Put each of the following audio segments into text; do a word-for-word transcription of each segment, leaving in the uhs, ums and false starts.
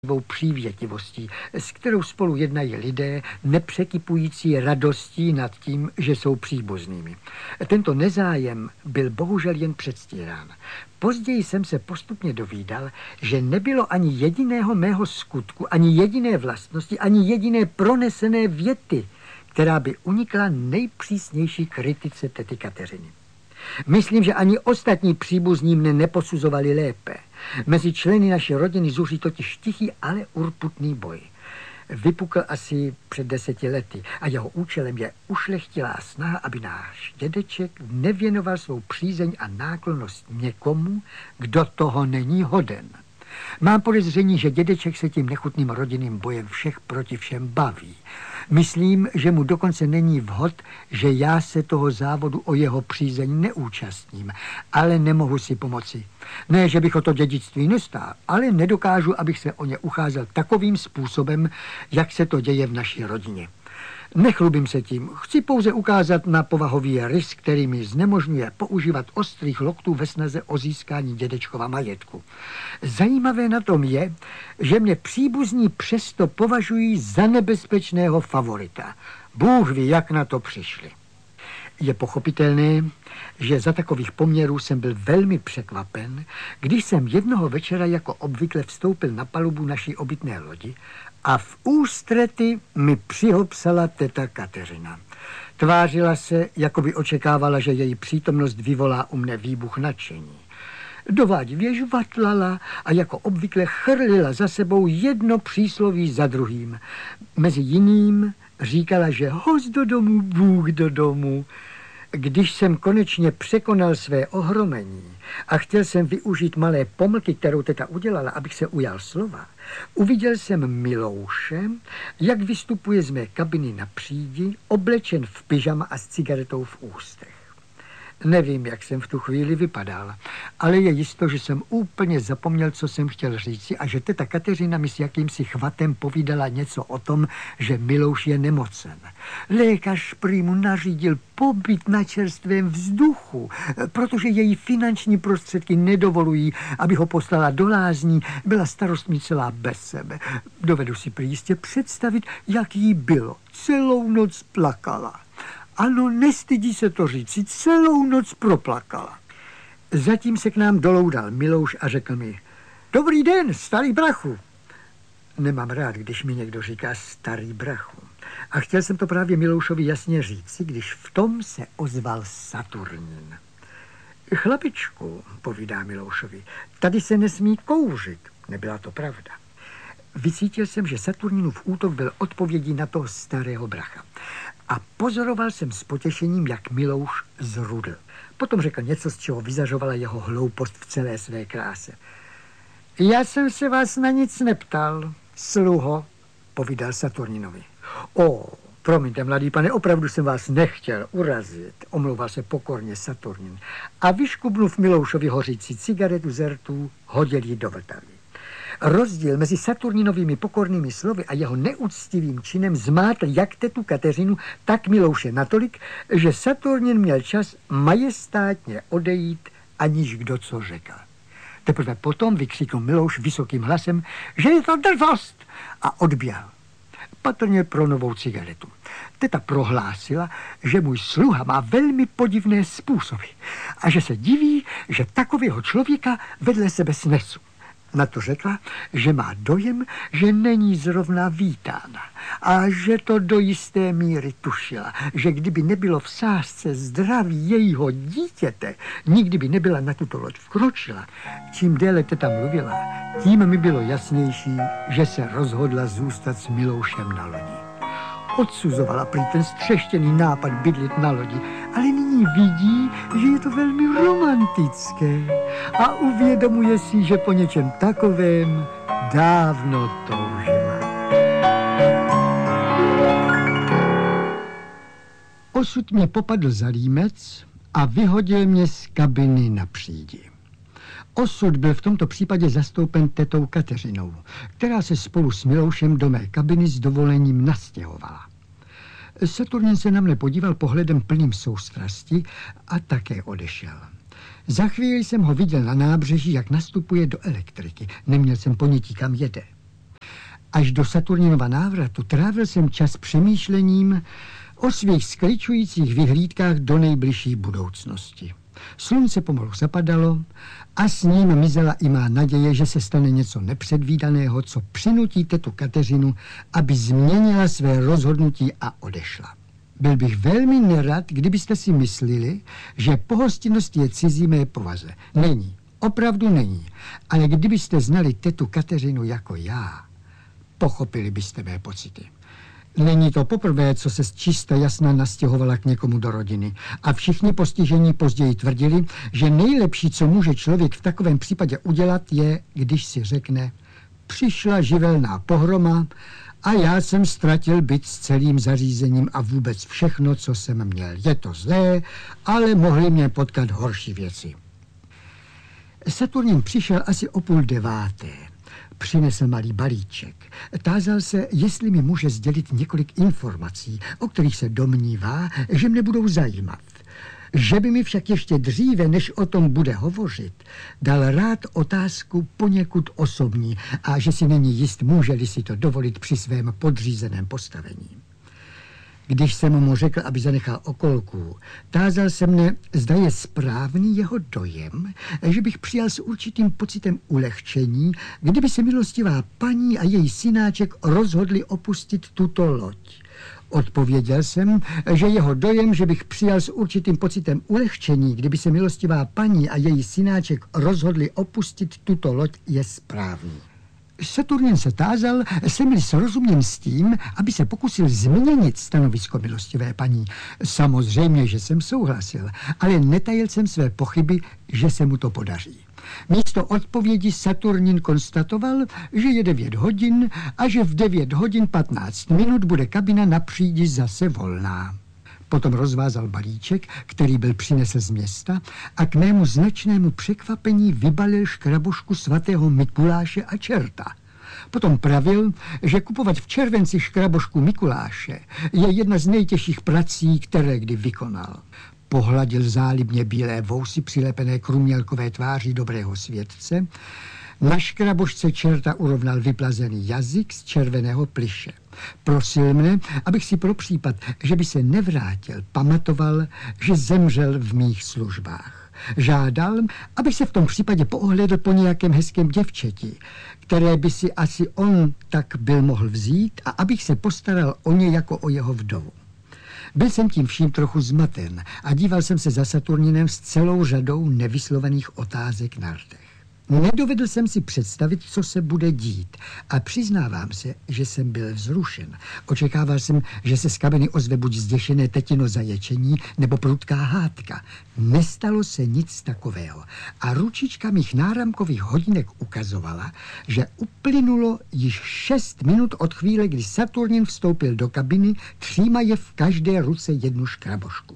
přívětivostí, s kterou spolu jednají lidé, nepřekypující radostí nad tím, že jsou příbuznými. Tento nezájem byl bohužel jen předstírán. Později jsem se postupně dovídal, že nebylo ani jediného mého skutku, ani jediné vlastnosti, ani jediné pronesené věty, která by unikla nejpřísnější kritice tety Kateřiny. Myslím, že ani ostatní příbuzní mne neposuzovali lépe. Mezi členy naší rodiny zuří totiž tichý, ale urputný boj. Vypukl asi před deseti lety a jeho účelem je ušlechtilá snaha, aby náš dědeček nevěnoval svou přízeň a náklonnost někomu, kdo toho není hoden. Mám podezření, že dědeček se tím nechutným rodinným bojem všech proti všem baví. Myslím, že mu dokonce není vhod, že já se toho závodu o jeho přízeň neúčastním, ale nemohu si pomoci. Ne, že bych o to dědictví nestál, ale nedokážu, abych se o ně ucházel takovým způsobem, jak se to děje v naší rodině. Nechlubím se tím, chci pouze ukázat na povahový rys, který mi znemožňuje používat ostrých loktů ve snaze o získání dědečkova majetku. Zajímavé na tom je, že mě příbuzní přesto považují za nebezpečného favorita. Bůh ví, jak na to přišli. Je pochopitelné, že za takových poměrů jsem byl velmi překvapen, když jsem jednoho večera jako obvykle vstoupil na palubu naší obytné lodi a v ústrety mi přihopsala teta Kateřina. Tvářila se, jako by očekávala, že její přítomnost vyvolá u mne výbuch nadšení. Dovádivě žvatlala a jako obvykle chrlila za sebou jedno přísloví za druhým. Mezi jiným říkala, že host do domu, Bůh do domu. Když jsem konečně překonal své ohromení a chtěl jsem využít malé pomlky, kterou teta udělala, abych se ujal slova, uviděl jsem Milouše, jak vystupuje z mé kabiny na přídi, oblečen v pyžama a s cigaretou v ústech. Nevím, jak jsem v tu chvíli vypadal, ale je jisto, že jsem úplně zapomněl, co jsem chtěl říci a že teta Kateřina mi s jakýmsi chvatem povídala něco o tom, že Milouš je nemocen. Lékař prý mu nařídil pobyt na čerstvém vzduchu, protože její finanční prostředky nedovolují, aby ho poslala do lázní, byla starost mi celá bez sebe. Dovedu si prý jistě představit, jak jí bylo. Celou noc plakala. Ano, nestydí se to říci, celou noc proplakala. Zatím se k nám doloudal Milouš a řekl mi: Dobrý den, starý brachu. Nemám rád, když mi někdo říká starý brachu. A chtěl jsem to právě Miloušovi jasně říci, když v tom se ozval Saturnín. Chlapičku, povídá Miloušovi, tady se nesmí kouřit. Nebyla to pravda. Vycítil jsem, že Saturnínův útok byl odpovědí na toho starého bracha. A pozoroval jsem s potěšením, jak Milouš zrudl. Potom řekl něco, z čeho vyzařovala jeho hloupost v celé své kráse. Já jsem se vás na nic neptal, sluho, povídal Saturnínovi. O, promiňte, mladý pane, opravdu jsem vás nechtěl urazit, omlouval se pokorně Saturnín. A vyškubnув Miloušovi hořící cigaretu z rtů, hodil ji do Vltavy. Rozdíl mezi Saturnínovými pokornými slovy a jeho neúctivým činem zmátl jak tetu Kateřinu, tak Milouše natolik, že Saturnín měl čas majestátně odejít, aniž kdo co řekl. Teprve potom vykřikl Milouš vysokým hlasem, že je to drzost, a odběhl. Patrně pro novou cigaretu. Teta prohlásila, že můj sluha má velmi podivné způsoby a že se diví, že takového člověka vedle sebe snesu. Na to řekla, že má dojem, že není zrovna vítána a že to do jisté míry tušila, že kdyby nebylo v sázce zdraví jejího dítěte, nikdy by nebyla na tuto loď vkročila. Čím déle teta mluvila, tím mi bylo jasnější, že se rozhodla zůstat s Miloušem na lodi. Odsuzovala prý ten střeštěný nápad bydlit na lodi, ale nyní vidí, že je to velmi romantické a uvědomuje si, že po něčem takovém dávno toužila. Osud mě popadl za límec a vyhodil mě z kabiny na přídi. Osud byl v tomto případě zastoupen tetou Kateřinou, která se spolu s Miloušem do mé kabiny s dovolením nastěhovala. Saturnín se na mne podíval pohledem plným soustrasti a také odešel. Za chvíli jsem ho viděl na nábřeží, jak nastupuje do elektriky. Neměl jsem ponětí, kam jede. Až do Saturninova návratu trávil jsem čas přemýšlením o svých skličujících vyhlídkách do nejbližší budoucnosti. Slunce pomalu zapadalo a s ním mizela i má naděje, že se stane něco nepředvídaného, co přinutí tetu Kateřinu, aby změnila své rozhodnutí a odešla. Byl bych velmi nerad, kdybyste si myslili, že pohostinnost je cizí mé povaze. Není. Opravdu není. Ale kdybyste znali tetu Kateřinu jako já, pochopili byste mé pocity. Není to poprvé, co se z čista jasna nastěhovala k někomu do rodiny. A všichni postižení později tvrdili, že nejlepší, co může člověk v takovém případě udělat, je, když si řekne, přišla živelná pohroma a já jsem ztratil byt s celým zařízením a vůbec všechno, co jsem měl. Je to zlé, ale mohly mě potkat horší věci. Saturnin přišel asi o půl deváté. Přinesl malý balíček. Tázal se, jestli mi může sdělit několik informací, o kterých se domnívá, že mne budou zajímat. Že by mi však ještě dříve, než o tom bude hovořit, dal rád otázku poněkud osobní a že si není jist, může-li si to dovolit při svém podřízeném postavení. Když jsem mu řekl, aby zanechal okolku, tázal se mne, zda je správný jeho dojem, že bych přijal s určitým pocitem ulehčení, kdyby se milostivá paní a její synáček rozhodli opustit tuto loď. Odpověděl jsem, že jeho dojem, že bych přijal s určitým pocitem ulehčení, kdyby se milostivá paní a její synáček rozhodli opustit tuto loď, je správný. Saturnin se tázal, jsem-li srozuměn s tím, aby se pokusil změnit stanovisko milostivé paní. Samozřejmě, že jsem souhlasil, ale netajil jsem své pochyby, že se mu to podaří. Místo odpovědi Saturnin konstatoval, že je devět hodin a že v devět hodin patnáct minut bude kabina na přídi zase volná. Potom rozvázal balíček, který byl přinesl z města a k mému značnému překvapení vybalil škrabošku svatého Mikuláše a čerta. Potom pravil, že kupovat v červenci škrabošku Mikuláše je jedna z nejtěžších prací, které kdy vykonal. Pohladil zálibně bílé vousy přilepené k rumělkové tváři dobrého světce. Na škrabošce čerta urovnal vyplazený jazyk z červeného plyše. Prosil mne, abych si pro případ, že by se nevrátil, pamatoval, že zemřel v mých službách. Žádal, abych se v tom případě poohlédl po nějakém hezkém děvčeti, které by si asi on tak byl mohl vzít, a abych se postaral o ně jako o jeho vdovu. Byl jsem tím vším trochu zmaten a díval jsem se za Saturninem s celou řadou nevyslovených otázek na rtech. Nedovedl jsem si představit, co se bude dít, a přiznávám se, že jsem byl vzrušen. Očekával jsem, že se z kabiny ozve buď zděšené tetino zaječení nebo prudká hádka. Nestalo se nic takového a ručička mých náramkových hodinek ukazovala, že uplynulo již šest minut od chvíle, kdy Saturnin vstoupil do kabiny, třímaje v každé ruce jednu škrabošku.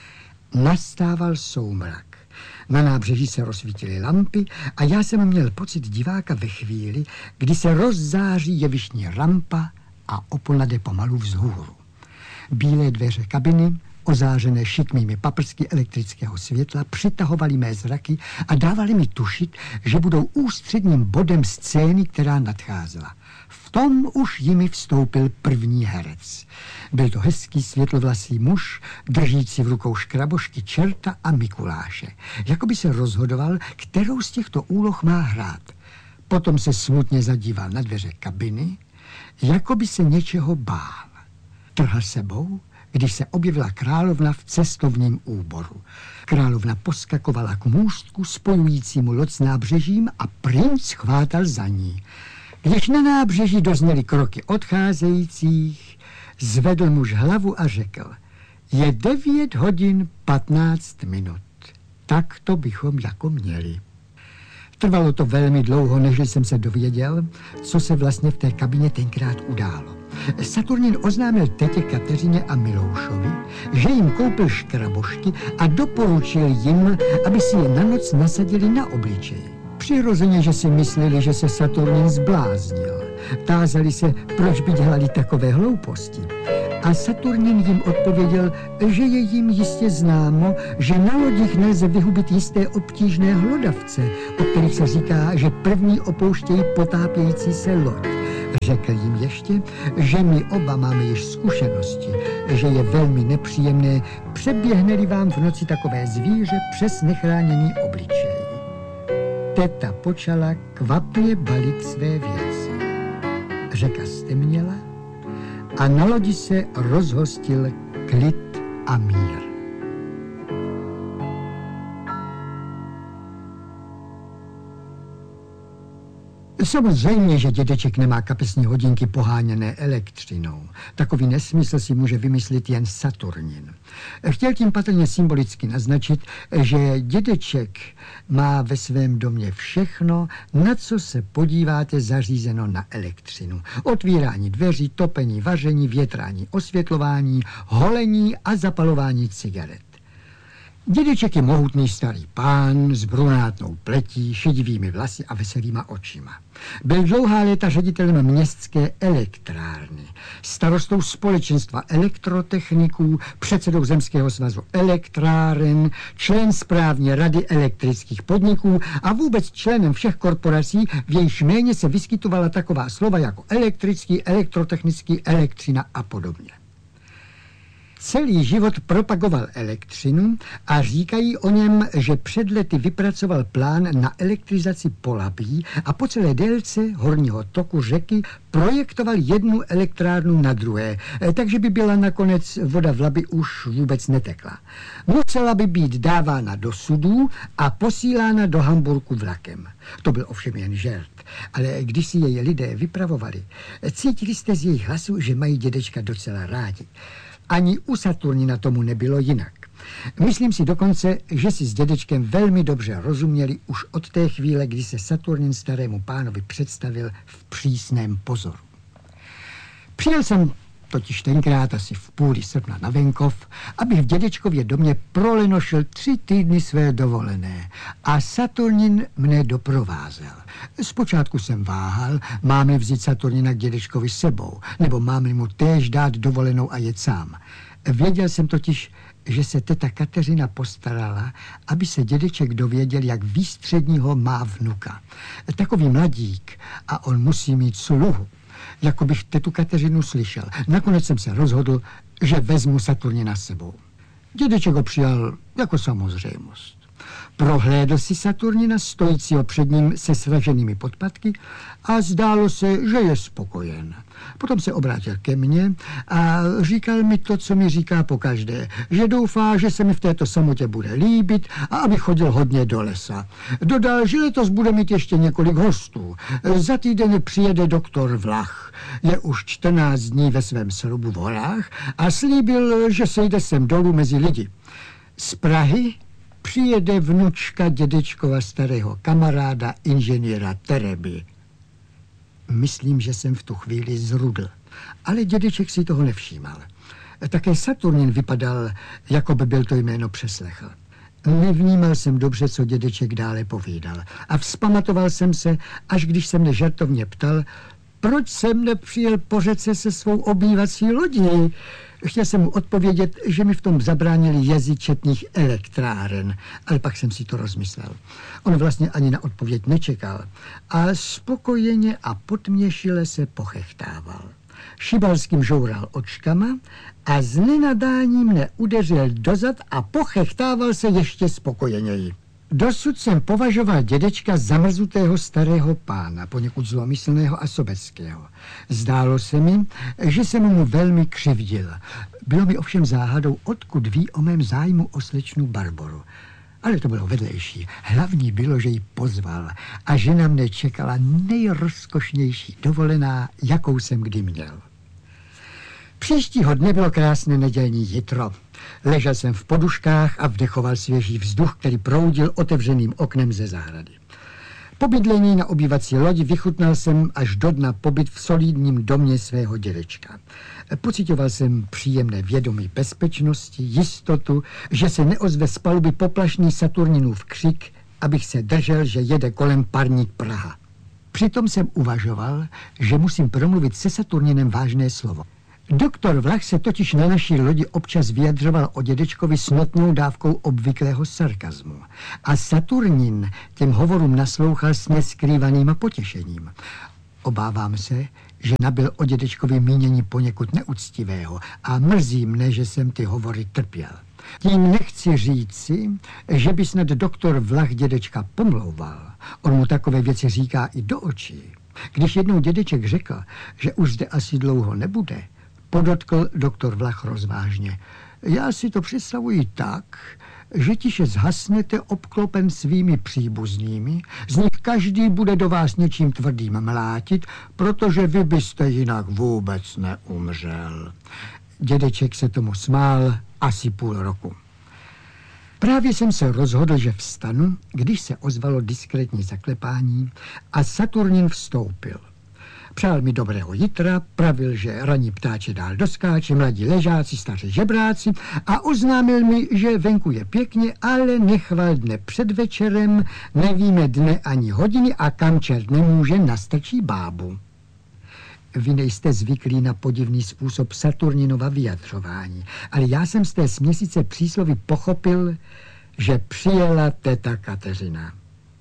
Nastával soumrak. Na nábřeží se rozsvítily lampy a já jsem měl pocit diváka ve chvíli, kdy se rozzáří jevištní rampa a opona jde pomalu vzhůru. Bílé dveře kabiny, ozářené šikmými paprsky elektrického světla, přitahovaly mé zraky a dávaly mi tušit, že budou ústředním bodem scény, která nadcházela. V tom už jimi vstoupil první herec. Byl to hezký světlovlasý muž, držící v rukou škrabošky čerta a Mikuláše. Jakoby se rozhodoval, kterou z těchto úloh má hrát. Potom se smutně zadíval na dveře kabiny, jakoby se něčeho bál. Trhl sebou, když se objevila královna v cestovním úboru. Královna poskakovala k můstku spojujícímu loď s nábřežím a princ chvátal za ní. Když na nábřeží dozněly kroky odcházejících, zvedl muž hlavu a řekl: je devět hodin patnáct minut. Tak to bychom jako měli. Trvalo to velmi dlouho, než jsem se dověděl, co se vlastně v té kabině tenkrát událo. Saturnin oznámil tetě Kateřině a Miloušovi, že jim koupil škrabošky a doporučil jim, aby si je na noc nasadili na obličej. Přirozeně, že si mysleli, že se Saturnin zbláznil. Tázali se, proč by dělali takové hlouposti. A Saturnin jim odpověděl, že je jim jistě známo, že na lodích nelze vyhubit jisté obtížné hlodavce, o kterých se říká, že první opouštějí potápějící se loď. Řekl jim ještě, že my oba máme již zkušenosti, že je velmi nepříjemné, přeběhne-li vám v noci takové zvíře přes nechráněný obličej. Teta počala kvapně balit své věci. Řeka stemněla a na lodi se rozhostil klid a mír. Samozřejmě, že dědeček nemá kapesní hodinky poháněné elektřinou. Takový nesmysl si může vymyslet jen Saturnin. Chtěl tím patrně symbolicky naznačit, že dědeček má ve svém domě všechno, na co se podíváte, zařízeno na elektřinu. Otvírání dveří, topení, vaření, větrání, osvětlování, holení a zapalování cigaret. Dědeček je mohutný starý pán s brunátnou pletí, šedivými vlasy a veselýma očima. Byl dlouhá léta ředitelem městské elektrárny, starostou společenstva elektrotechniků, předsedou Zemského svazu elektráren, člen správní rady elektrických podniků a vůbec členem všech korporací, v jejichž jméně se vyskytovala taková slova jako elektrický, elektrotechnický, elektřina a podobně. Celý život propagoval elektřinu a říkají o něm, že před lety vypracoval plán na elektrizaci Polabí a po celé délce horního toku řeky projektoval jednu elektrárnu na druhé, takže by byla nakonec voda v Labi už vůbec netekla. Musela by být dávána do sudů a posílána do Hamburku vlakem. To byl ovšem jen žert, ale když si jej lidé vypravovali, cítili jste z jejich hlasu, že mají dědečka docela rádi. Ani u Saturnina tomu nebylo jinak. Myslím si dokonce, že si s dědečkem velmi dobře rozuměli už od té chvíle, kdy se Saturnin starému pánovi představil v přísném pozoru. Přijel jsem totiž tenkrát asi v půli srpna na venkov, abych v dědečkově domě prolenošil tři týdny své dovolené a Saturnin mne doprovázel. Zpočátku jsem váhal, mám-li vzít Saturnina k dědečkovi sebou, nebo mám-li mu též dát dovolenou a jet sám. Věděl jsem totiž, že se teta Kateřina postarala, aby se dědeček dověděl, jak výstředního má vnuka. Takový mladík a on musí mít sluhu. Jako bych tetu Kateřinu slyšel. Nakonec jsem se rozhodl, že vezmu Saturnina s sebou. Dědeček ho přijal jako samozřejmost. Prohlédl si Saturnina stojícího před ním se sraženými podpatky a zdálo se, že je spokojen. Potom se obrátil ke mně a říkal mi to, co mi říká pokaždé, že doufá, že se mi v této samotě bude líbit a aby chodil hodně do lesa. Dodal, že letos bude mít ještě několik hostů. Za týden přijede doktor Vlach. Je už čtrnáct dní ve svém srubu v horách a slíbil, že sejde sem dolů mezi lidi. Z Prahy přijede vnučka dědečkova starého kamaráda inženýra Tereby. Myslím, že jsem v tu chvíli zrudl, ale dědeček si toho nevšímal. Také Saturnin vypadal, jako by byl to jméno přeslechl. Nevnímal jsem dobře, co dědeček dále povídal a vzpamatoval jsem se, až když se mne žartovně ptal, proč jsem nepřijel po řece se svou obývací lodí. Chtěl jsem mu odpovědět, že mi v tom zabránili jezy četných elektráren, ale pak jsem si to rozmyslel. On vlastně ani na odpověď nečekal a spokojeně a podměšile se pochechtával. Šibalským žoural očkama a z nenadání mne udeřil dozad a pochechtával se ještě spokojeněji. Dosud jsem považoval dědečka za mrzutého starého pána, poněkud zlomyslného a sobeckého. Zdálo se mi, že jsem mu velmi křivdil. Bylo mi ovšem záhadou, odkud ví o mém zájmu o slečnu Barboru. Ale to bylo vedlejší. Hlavní bylo, že ji pozval a že na mne čekala nejrozkošnější dovolená, jakou jsem kdy měl. Příštího dne bylo krásné nedělní jitro. Ležel jsem v poduškách a vdechoval svěží vzduch, který proudil otevřeným oknem ze zahrady. Po bydlení na obývací lodi vychutnal jsem až do dna pobyt v solidním domě svého dědečka. Pocitoval jsem příjemné vědomí bezpečnosti, jistotu, že se neozve z paluby poplašný Saturninův křik, abych se držel, že jede kolem parník Praha. Přitom jsem uvažoval, že musím promluvit se Saturninem vážné slovo. Doktor Vlach se totiž na naší lodi občas vyjadřoval o dědečkovi s notnou dávkou obvyklého sarkazmu. A Saturnin těm hovorům naslouchal s neskrývaným potěšením. Obávám se, že nabyl o dědečkovi mínění poněkud neúctivého a mrzí mne, že jsem ty hovory trpěl. Tím nechci říci, že by snad doktor Vlach dědečka pomlouval. On mu takové věci říká i do očí. Když jednou dědeček řekl, že už zde asi dlouho nebude, podotkl doktor Vlach rozvážně. Já si to představuji tak, že tiše zhasnete obklopen svými příbuznými, z nich každý bude do vás něčím tvrdým mlátit, protože vy byste jinak vůbec neumřel. Dědeček se tomu smál asi půl roku. Právě jsem se rozhodl, že vstanu, když se ozvalo diskrétní zaklepání a Saturnin vstoupil. Přál mi dobrého jitra, pravil, že raní ptáče dál doskáče, mladí ležáci, staří žebráci a oznámil mi, že venku je pěkně, ale nechval dne před večerem, nevíme dne ani hodiny a kam čert nemůže, nastrčí bábu. Vy nejste zvyklí na podivný způsob Saturninova vyjadřování, ale já jsem z té směsice příslovy pochopil, že přijela teta Kateřina.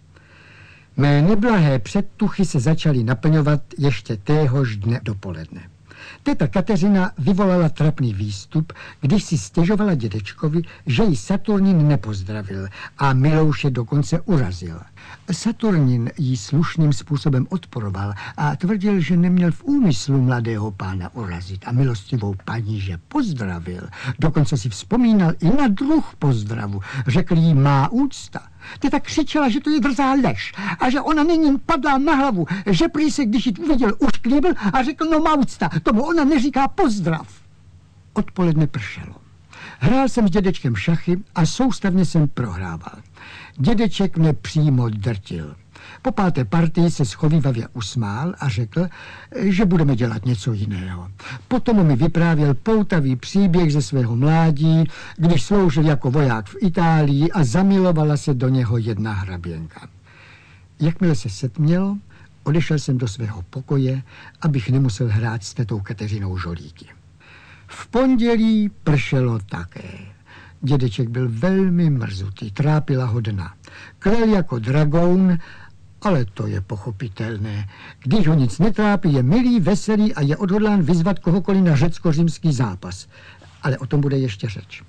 Mé neblahé předtuchy se začaly naplňovat ještě téhož dne dopoledne. Teta Kateřina vyvolala trapný výstup, když si stěžovala dědečkovi, že ji Saturnin nepozdravil a Milouše dokonce urazil. Saturnin jí slušným způsobem odporoval a tvrdil, že neměl v úmyslu mladého pána urazit a milostivou paní, že pozdravil. Dokonce si vzpomínal i na druh pozdravu. Řekl jí má úcta. Teta křičela, že to je drzá lež a že ona není padla na hlavu, že prý se, když ji uviděl, ušklíbil a řekl, no má úcta, tomu ona neříká pozdrav. Odpoledne pršelo. Hrál jsem s dědečkem šachy a soustavně jsem prohrával. Dědeček mě přímo drtil. Po páté partii se schovívavě usmál a řekl, že budeme dělat něco jiného. Potom mi vyprávěl poutavý příběh ze svého mládí, když sloužil jako voják v Itálii a zamilovala se do něho jedna hraběnka. Jakmile se setmělo, odešel jsem do svého pokoje, abych nemusel hrát s tetou Kateřinou žolíky. V pondělí pršelo také. Dědeček byl velmi mrzutý, trápila ho dna. Klel jako dragoun, ale to je pochopitelné. Když ho nic netrápí, je milý, veselý a je odhodlán vyzvat kohokoliv na řecko-římský zápas. Ale o tom bude ještě řeč.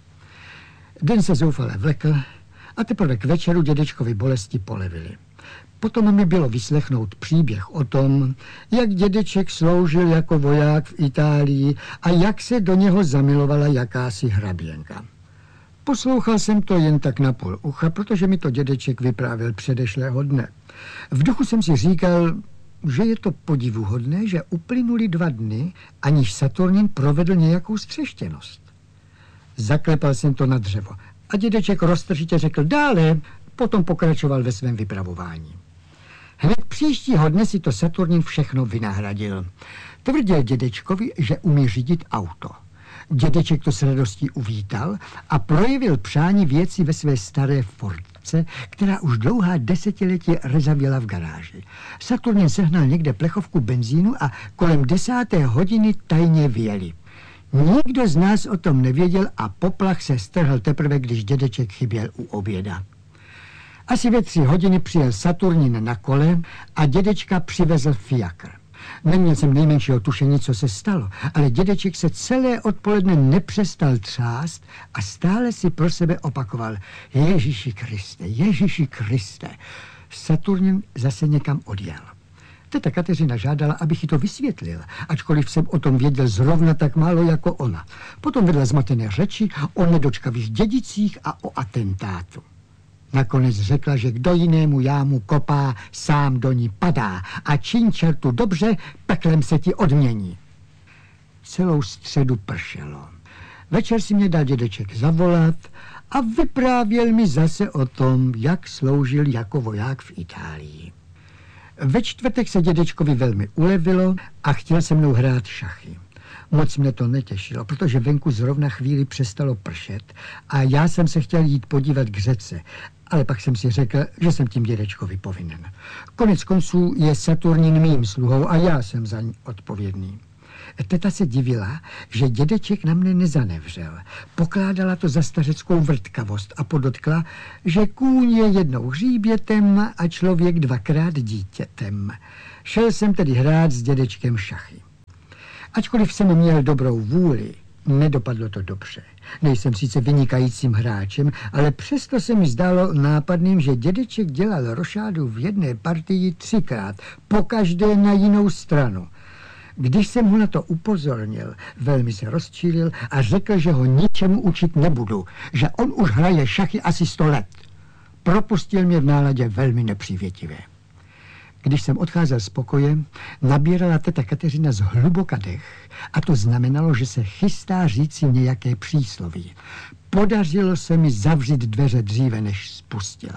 Den se zoufale vlekl a teprve k večeru dědečkovi bolesti polevily. Potom mi bylo vyslechnout příběh o tom, jak dědeček sloužil jako voják v Itálii a jak se do něho zamilovala jakási hraběnka. Poslouchal jsem to jen tak na půl ucha, protože mi to dědeček vyprávěl předešlého dne. V duchu jsem si říkal, že je to podivuhodné, že uplynuly dva dny, aniž Saturnin provedl nějakou střeštěnost. Zaklepal jsem to na dřevo a dědeček roztržitě řekl dále, potom pokračoval ve svém vypravování. Hned příštího dne si to Saturnin všechno vynahradil. Tvrdil dědečkovi, že umí řídit auto. Dědeček to s radostí uvítal a projevil přání věci ve své staré Fordce, která už dlouhá desetiletí rezavěla v garáži. Saturnin sehnal někde plechovku benzínu a kolem desáté hodiny tajně vyjeli. Nikdo z nás o tom nevěděl a poplach se strhl teprve, když dědeček chyběl u oběda. Asi ve tři hodiny přijel Saturnin na kole a dědečka přivezl fiakr. Neměl jsem nejmenšího tušení, co se stalo, ale dědeček se celé odpoledne nepřestal třást a stále si pro sebe opakoval Ježíši Kriste, Ježíši Kriste. Saturnin zase někam odjel. Teta Kateřina žádala, abych jí to vysvětlil, ačkoliv jsem o tom věděl zrovna tak málo jako ona. Potom vedla zmatené řeči o nedočkavých dědicích a o atentátu. Nakonec řekla, že kdo jinému jámu kopá, sám do ní padá a čiň čertu dobře, peklem se ti odmění. Celou středu pršelo. Večer si mě dal dědeček zavolat a vyprávěl mi zase o tom, jak sloužil jako voják v Itálii. Ve čtvrtek se dědečkovi velmi ulevilo a chtěl se mnou hrát šachy. Moc mě to netěšilo, protože venku zrovna chvíli přestalo pršet a já jsem se chtěl jít podívat k řece, ale pak jsem si řekl, že jsem tím dědečkovi povinen. Konec konců je Saturnin mým sluhou a já jsem za ní odpovědný. Teta se divila, že dědeček na mne nezanevřel. Pokládala to za stařeckou vrtkavost a podotkla, že kůň je jednou hříbětem a člověk dvakrát dítětem. Šel jsem tedy hrát s dědečkem šachy. Ačkoliv jsem měl dobrou vůli, nedopadlo to dobře. Nejsem sice vynikajícím hráčem, ale přesto se mi zdálo nápadným, že dědeček dělal rošádu v jedné partii třikrát, pokaždé na jinou stranu. Když jsem ho na to upozornil, velmi se rozčílil a řekl, že ho ničemu učit nebudu, že on už hraje šachy asi sto let. Propustil mě v náladě velmi nepřívětivé. Když jsem odcházel z pokoje, nabírala teta Kateřina zhluboka dech a to znamenalo, že se chystá říci nějaké přísloví. Podařilo se mi zavřít dveře dříve, než spustila.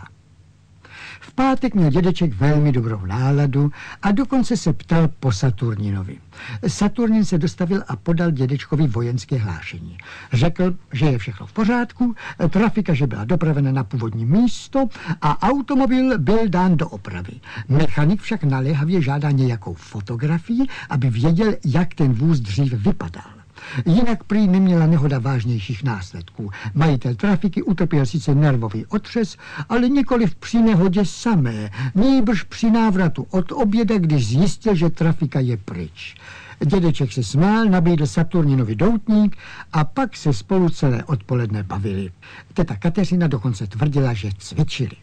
V pátek měl dědeček velmi dobrou náladu a dokonce se ptal po Saturninovi. Saturnin se dostavil a podal dědečkovi vojenské hlášení. Řekl, že je všechno v pořádku, trafika, že byla dopravena na původní místo a automobil byl dán do opravy. Mechanik však naléhavě žádá nějakou fotografii, aby věděl, jak ten vůz dřív vypadal. Jinak prý neměla nehoda vážnějších následků. Majitel trafiky utrpěl sice nervový otřes, ale nikoliv při nehodě samé, nýbrž při návratu od oběda, když zjistil, že trafika je pryč. Dědeček se smál, nabídl Saturninovi doutník a pak se spolu celé odpoledne bavili. Teta Kateřina dokonce tvrdila, že cvičili.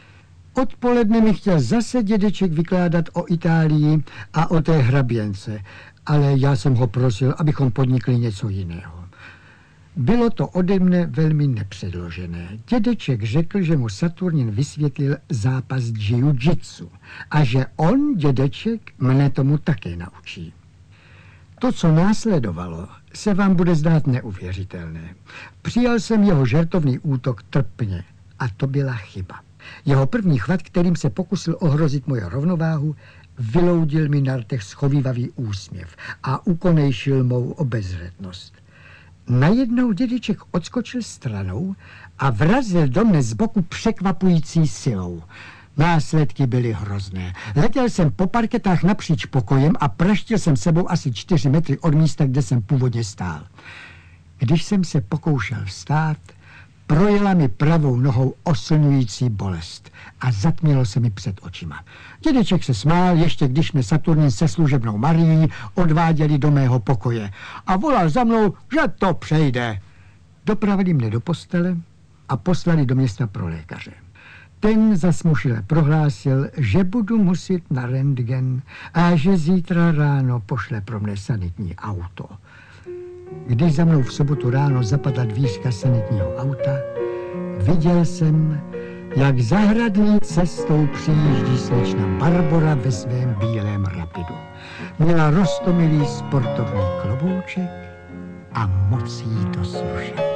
Odpoledne mi chtěl zase dědeček vykládat o Itálii a o té hraběnce, ale já jsem ho prosil, abychom podnikli něco jiného. Bylo to ode mne velmi nepředložené. Dědeček řekl, že mu Saturnin vysvětlil zápas jiu-jitsu a že on, dědeček, mne tomu také naučí. To, co následovalo, se vám bude zdát neuvěřitelné. Přijal jsem jeho žertovný útok trpně a to byla chyba. Jeho první chvat, kterým se pokusil ohrozit moje rovnováhu, vyloudil mi na rtech schovívavý úsměv a ukonejšil mou obezřetnost. Najednou dědeček odskočil stranou a vrazil do mne z boku překvapující silou. Následky byly hrozné. Letěl jsem po parketách napříč pokojem a praštil jsem sebou asi čtyři metry od místa, kde jsem původně stál. Když jsem se pokoušel vstát, projela mi pravou nohou oslňující bolest a zatmělo se mi před očima. Dědeček se smál, ještě když mě Saturnin se služebnou Marií odváděli do mého pokoje a volal za mnou, že to přejde. Dopravili mne do postele a poslali do města pro lékaře. Ten zasmušile prohlásil, že budu muset na rentgen a že zítra ráno pošle pro mne sanitní auto. Když za mnou v sobotu ráno zapadla dvířka sanitního auta, viděl jsem, jak zahradní cestou přijíždí slečna Barbora ve svém bílém rapidu. Měla roztomilý sportovní klobouček a moc jí to slušelo.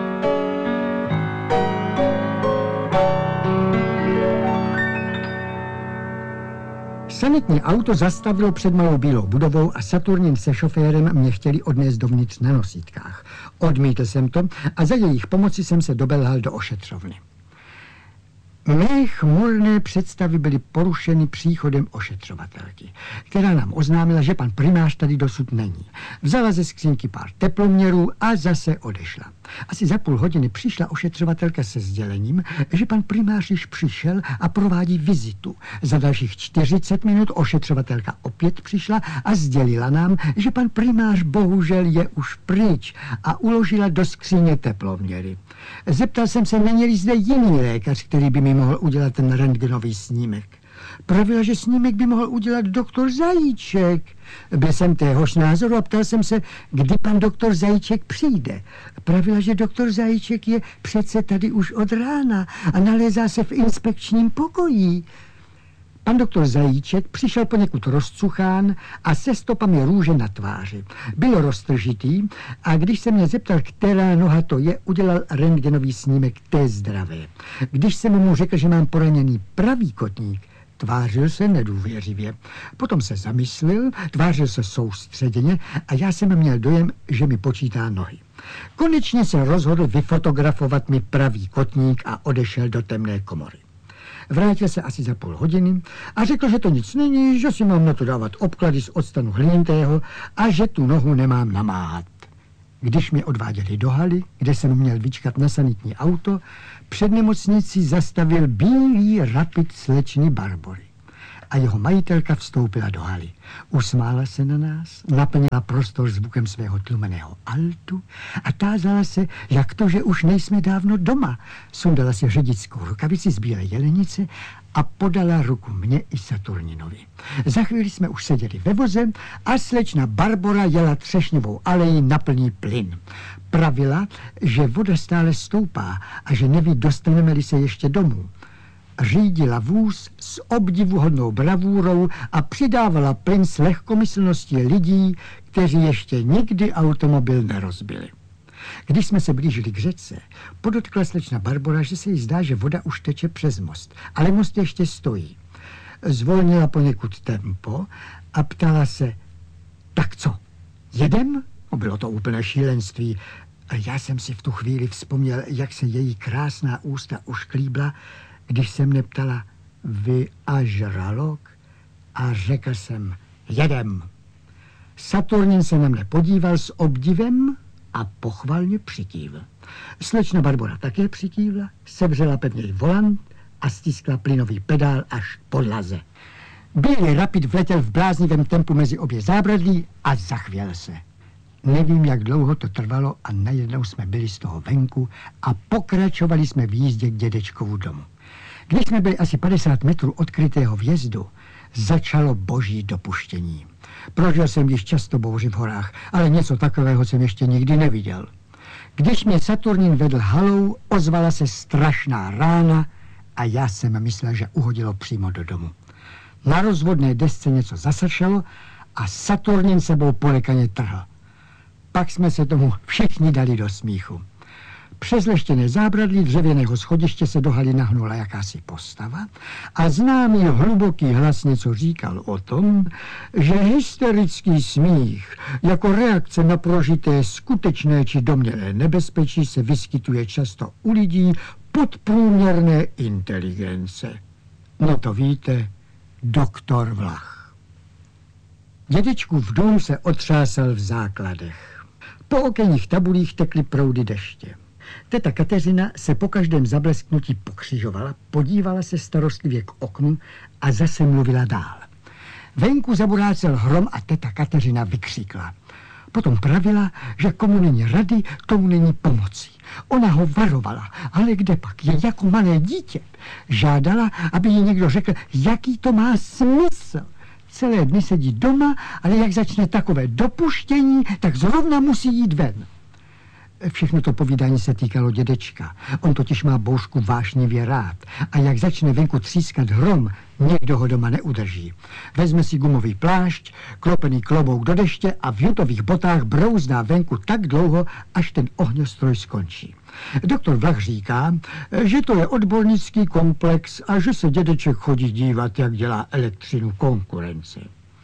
Sanitní auto zastavilo před malou bílou budovou a Saturnin se šoférem mě chtěli odnést dovnitř na nosítkách. Odmítl jsem to a za jejich pomoci jsem se dobelhal do ošetřovny. Mé chmurné představy byly porušeny příchodem ošetřovatelky, která nám oznámila, že pan primář tady dosud není. Vzala ze skřínky pár teploměrů a zase odešla. Asi za půl hodiny přišla ošetřovatelka se sdělením, že pan primář již přišel a provádí vizitu. Za dalších čtyřicet minut ošetřovatelka opět přišla a sdělila nám, že pan primář bohužel je už pryč a uložila do skříně teploměry. Zeptal jsem se, není-li zde jiný lékař, který by mi mohl udělat ten rentgenový snímek. Pravila, že snímek by mohl udělat doktor Zajíček. Byl jsem téhož názoru a ptal jsem se, kdy pan doktor Zajíček přijde. Pravila, že doktor Zajíček je přece tady už od rána a nalézá se v inspekčním pokoji. Pan doktor Zajíček přišel poněkud rozcuchán a se stopami růže na tváři. Byl roztržitý a když se mě zeptal, která noha to je, udělal rentgenový snímek té zdravé. Když jsem mu řekl, že mám poraněný pravý kotník, tvářil se nedůvěřivě. Potom se zamyslel, tvářil se soustředěně a já jsem měl dojem, že mi počítá nohy. Konečně se rozhodl vyfotografovat mi pravý kotník a odešel do temné komory. Vrátil se asi za půl hodiny a řekl, že to nic není, že si mám na to dávat obklady z octanu hlinitého a že tu nohu nemám namáhat. Když mě odváděli do haly, kde jsem měl vyčkat na sanitní auto, před nemocnicí zastavil bílý rapid slečny Barbory. a jeho majitelka vstoupila do haly. Usmála se na nás, naplnila prostor zvukem svého tlumeného altu a tázala se, jak to, že už nejsme dávno doma. Sundala si řidickou rukavici z bílé jelenice a podala ruku mně i Saturninovi. Za chvíli jsme už seděli ve voze a slečna Barbora jela Třešňovou aleji na plný plyn. Pravila, že voda stále stoupá a že neví, dostaneme-li se ještě domů. Řídila vůz s obdivuhodnou bravůrou a přidávala plyn s lehkomyslností lidí, kteří ještě nikdy automobil nerozbili. Když jsme se blížili k řece, podotkla slečna Barbora, že se jí zdá, že voda už teče přes most, ale most ještě stojí. Zvolnila poněkud tempo a ptala se, tak co, jedem? No, bylo to úplné šílenství. Já jsem si v tu chvíli vzpomněl, jak se její krásná ústa ušklíbla, když se mne ptala, vy a žralok? A řekl jsem, jedem. Saturnin se na mne podíval s obdivem a pochvalně přikývl. Slečna Barbora také přikývla, sevřela pevněji volant a stiskla plynový pedál až k podlaze. Bílý Rapid vletěl v bláznivém tempu mezi obě zábradlí a zachvěl se. Nevím, jak dlouho to trvalo a najednou jsme byli z toho venku a pokračovali jsme v jízdě k dědečkovu domu. Když jsme byli asi padesát metrů od krytého vjezdu, začalo boží dopuštění. Prožil jsem již často bouři v horách, ale něco takového jsem ještě nikdy neviděl. Když mě Saturnin vedl halou, ozvala se strašná rána a já jsem myslel, že uhodilo přímo do domu. Na rozvodné desce něco zasršelo a Saturnin sebou polekaně trhl. Pak jsme se tomu všichni dali do smíchu. Přes leštěné zábradlí dřevěného schodiště se do haly nahnula jakási postava a známý hluboký hlas něco říkal o tom, že hysterický smích jako reakce na prožité skutečné či domnělé nebezpečí se vyskytuje často u lidí podprůměrné inteligence. No to víte, doktor Vlach. Dědečkův dům se otřásal v základech. Po okenních tabulích tekly proudy deště. Teta Kateřina se po každém zablesknutí pokřižovala, podívala se starostlivě k oknu a zase mluvila dál. Venku zaburácel hrom a teta Kateřina vykřikla. Potom pravila, že komu není rady, tomu není pomocí. Ona ho varovala, ale kde pak, je jako malé dítě. Žádala, aby jí někdo řekl, jaký to má smysl. Celé dny sedí doma, ale jak začne takové dopuštění, tak zrovna musí jít ven. Všechno to povídání se týkalo dědečka. On totiž má boušku vášnivě rád. A jak začne venku třískat hrom, někdo ho doma neudrží. Vezme si gumový plášť, klopený klobouk do deště a v jutových botách brouzná venku tak dlouho, až ten ohňostroj skončí. Doktor Vlach říká, že to je odbornický komplex a že se dědeček chodí dívat, jak dělá elektřinu konkurence.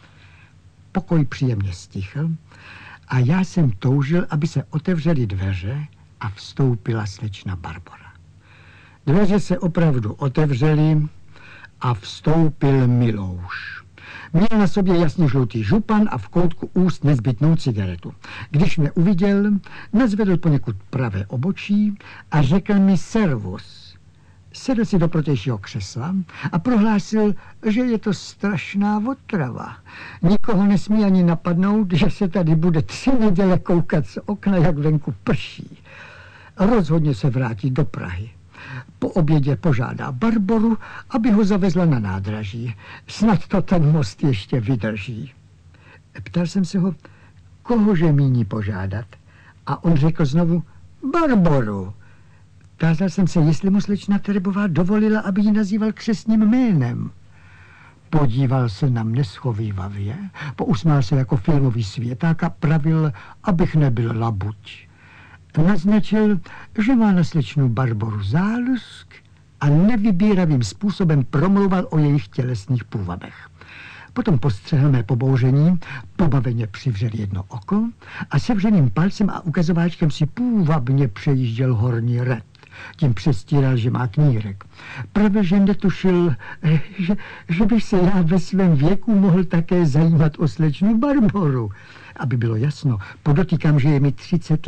Pokoj příjemně stichl a já jsem toužil, aby se otevřely dveře a vstoupila slečna Barbora. Dveře se opravdu otevřely a vstoupil Milouš. Měl na sobě jasně žlutý župan a v koutku úst nezbytnou cigaretu. Když mě uviděl, nazvedl poněkud pravé obočí a řekl mi servus. Sedl si do protějšího křesla a prohlásil, že je to strašná otrava. Nikoho nesmí ani napadnout, že se tady bude tři neděle koukat z okna, jak venku prší. Rozhodně se vrátí do Prahy. Po obědě požádá Barboru, aby ho zavezla na nádraží. Snad to ten most ještě vydrží. Ptal jsem se ho, kohože míní požádat. A on řekl znovu, Barboru. Tázal jsem se, jestli mu slečna Terebová dovolila, aby ji nazýval křestním jménem. Podíval se na mne schovívavě, pousmál se jako filmový světák a pravil, abych nebyl labuť. Naznačil, že má na slečnu Barboru zálusk a nevybíravým způsobem promlouval o jejich tělesných půvabech. Potom postřehl mé pobouření, pobaveně přivřel jedno oko a sevřeným palcem a ukazováčkem si půvabně přejížděl horní red. Tím přestíral, že má knírek. Právě, že netušil, že, že bych se já ve svém věku mohl také zajímat o slečnu Barboru. Aby bylo jasno, podotýkám, že je mi třicet let.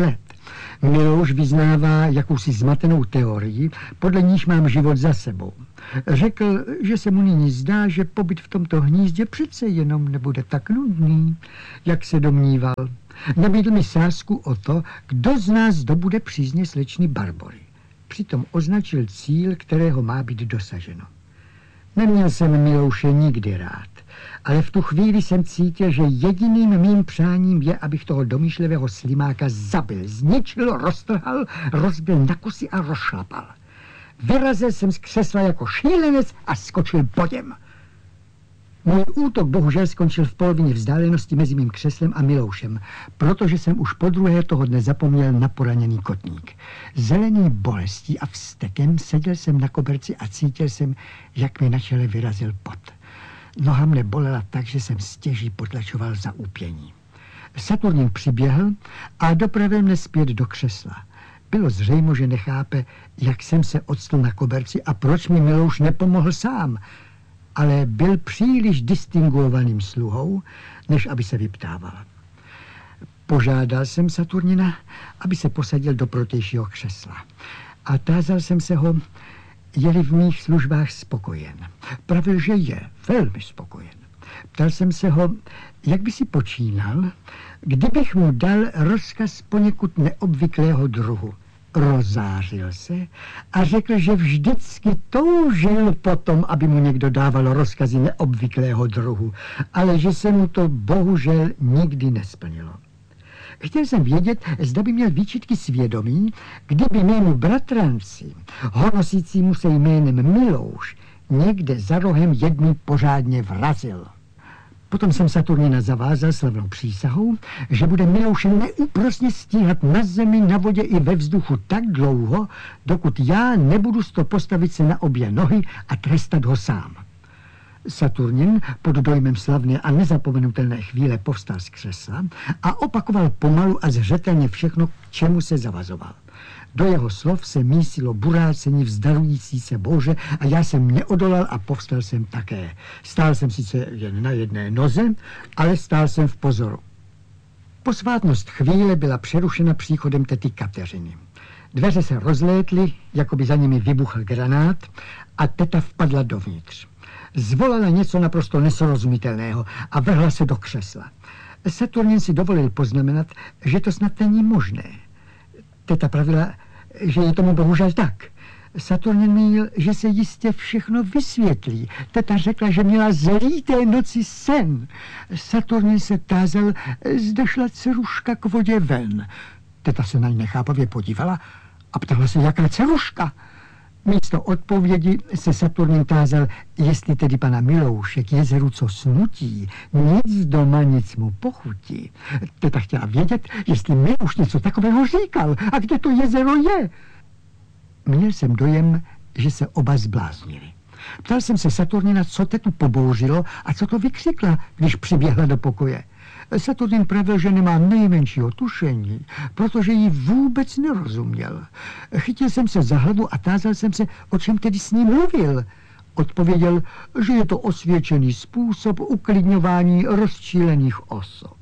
Milouš vyznává jakousi zmatenou teorii, podle níž mám život za sebou. Řekl, že se mu nyní zdá, že pobyt v tomto hnízdě přece jenom nebude tak nudný, jak se domníval. Nabídl mi sázku o to, kdo z nás dobude přízně slečny Barbory. Přitom označil cíl, kterého má být dosaženo. Neměl jsem Milouše nikdy rád, ale v tu chvíli jsem cítil, že jediným mým přáním je, abych toho domýšlivého slimáka zabil, zničil, roztrhal, rozbil na kusy a rozšlapal. Vyrazil jsem z křesla jako šílenec a skočil bodem. Můj útok bohužel skončil v polovině vzdálenosti mezi mým křeslem a Miloušem, protože jsem už po druhé toho dne zapomněl na poraněný kotník. Zelený bolestí a vztekem seděl jsem na koberci a cítil jsem, jak mi na čele vyrazil pot. Noha mne bolela tak, že jsem stěží potlačoval za úpění. Saturnin přiběhl a dopravil mne zpět do křesla. Bylo zřejmo, že nechápe, jak jsem se odstl na koberci a proč mi Milouš nepomohl sám, ale byl příliš distinguovaným sluhou, než aby se vyptával. Požádal jsem Saturnina, aby se posadil do protějšího křesla. A tázal jsem se ho, je-li v mých službách spokojen. Pravil, že je velmi spokojen. Ptal jsem se ho, jak by si počínal, kdybych mu dal rozkaz poněkud neobvyklého druhu. Rozářil se a řekl, že vždycky toužil potom, aby mu někdo dával rozkazy neobvyklého druhu, ale že se mu to bohužel nikdy nesplnilo. Chtěl jsem vědět, zda by měl výčitky svědomí, kdyby mému bratranci, honosícímu se jménem Milouš, někde za rohem jedný pořádně vrazil. Potom jsem Saturnina zavázal slavnou přísahou, že bude Milouše neúprosně stíhat na zemi, na vodě i ve vzduchu tak dlouho, dokud já nebudu sto postavit se na obě nohy a trestat ho sám. Saturnin pod dojmem slavné a nezapomenutelné chvíle povstal z křesla a opakoval pomalu a zřetelně všechno, k čemu se zavazoval. Do jeho slov se mísilo burácení vzdalující se bouře a já jsem neodolal a povstal jsem také. Stál jsem sice jen na jedné noze, ale stál jsem v pozoru. Posvátnost chvíle byla přerušena příchodem tety Kateřiny. Dveře se rozlétly, jako by za nimi vybuchl granát a teta vpadla dovnitř. Zvolala něco naprosto nesrozumitelného a vrhla se do křesla. Saturnin si dovolil poznamenat, že to snad není možné. Teta pravila, že je tomu bohužel tak. Saturnin mínil, že se jistě všechno vysvětlí. Teta řekla, že měla zlý té noci sen. Saturnin se tázal, zda šla dceruška k vodě ven. Teta se na ní nechápavě podívala a ptala se, jaká dceruška. Místo odpovědi se Saturnin tázal, jestli tedy pana Milouše k jezeru co snutí, nic doma, nic mu pochutí. Teta chtěla vědět, jestli Milouš něco takového říkal a kde to jezero je. Měl jsem dojem, že se oba zbláznili. Ptal jsem se Saturnina, co tetu pobouřilo a co to vykřikla, když přiběhla do pokoje. Saturnin pravil, že nemá nejmenšího tušení, protože jí vůbec nerozuměl. Chytil jsem se za hlavu a tázal jsem se, o čem tedy s ním mluvil. Odpověděl, že je to osvědčený způsob uklidňování rozčílených osob.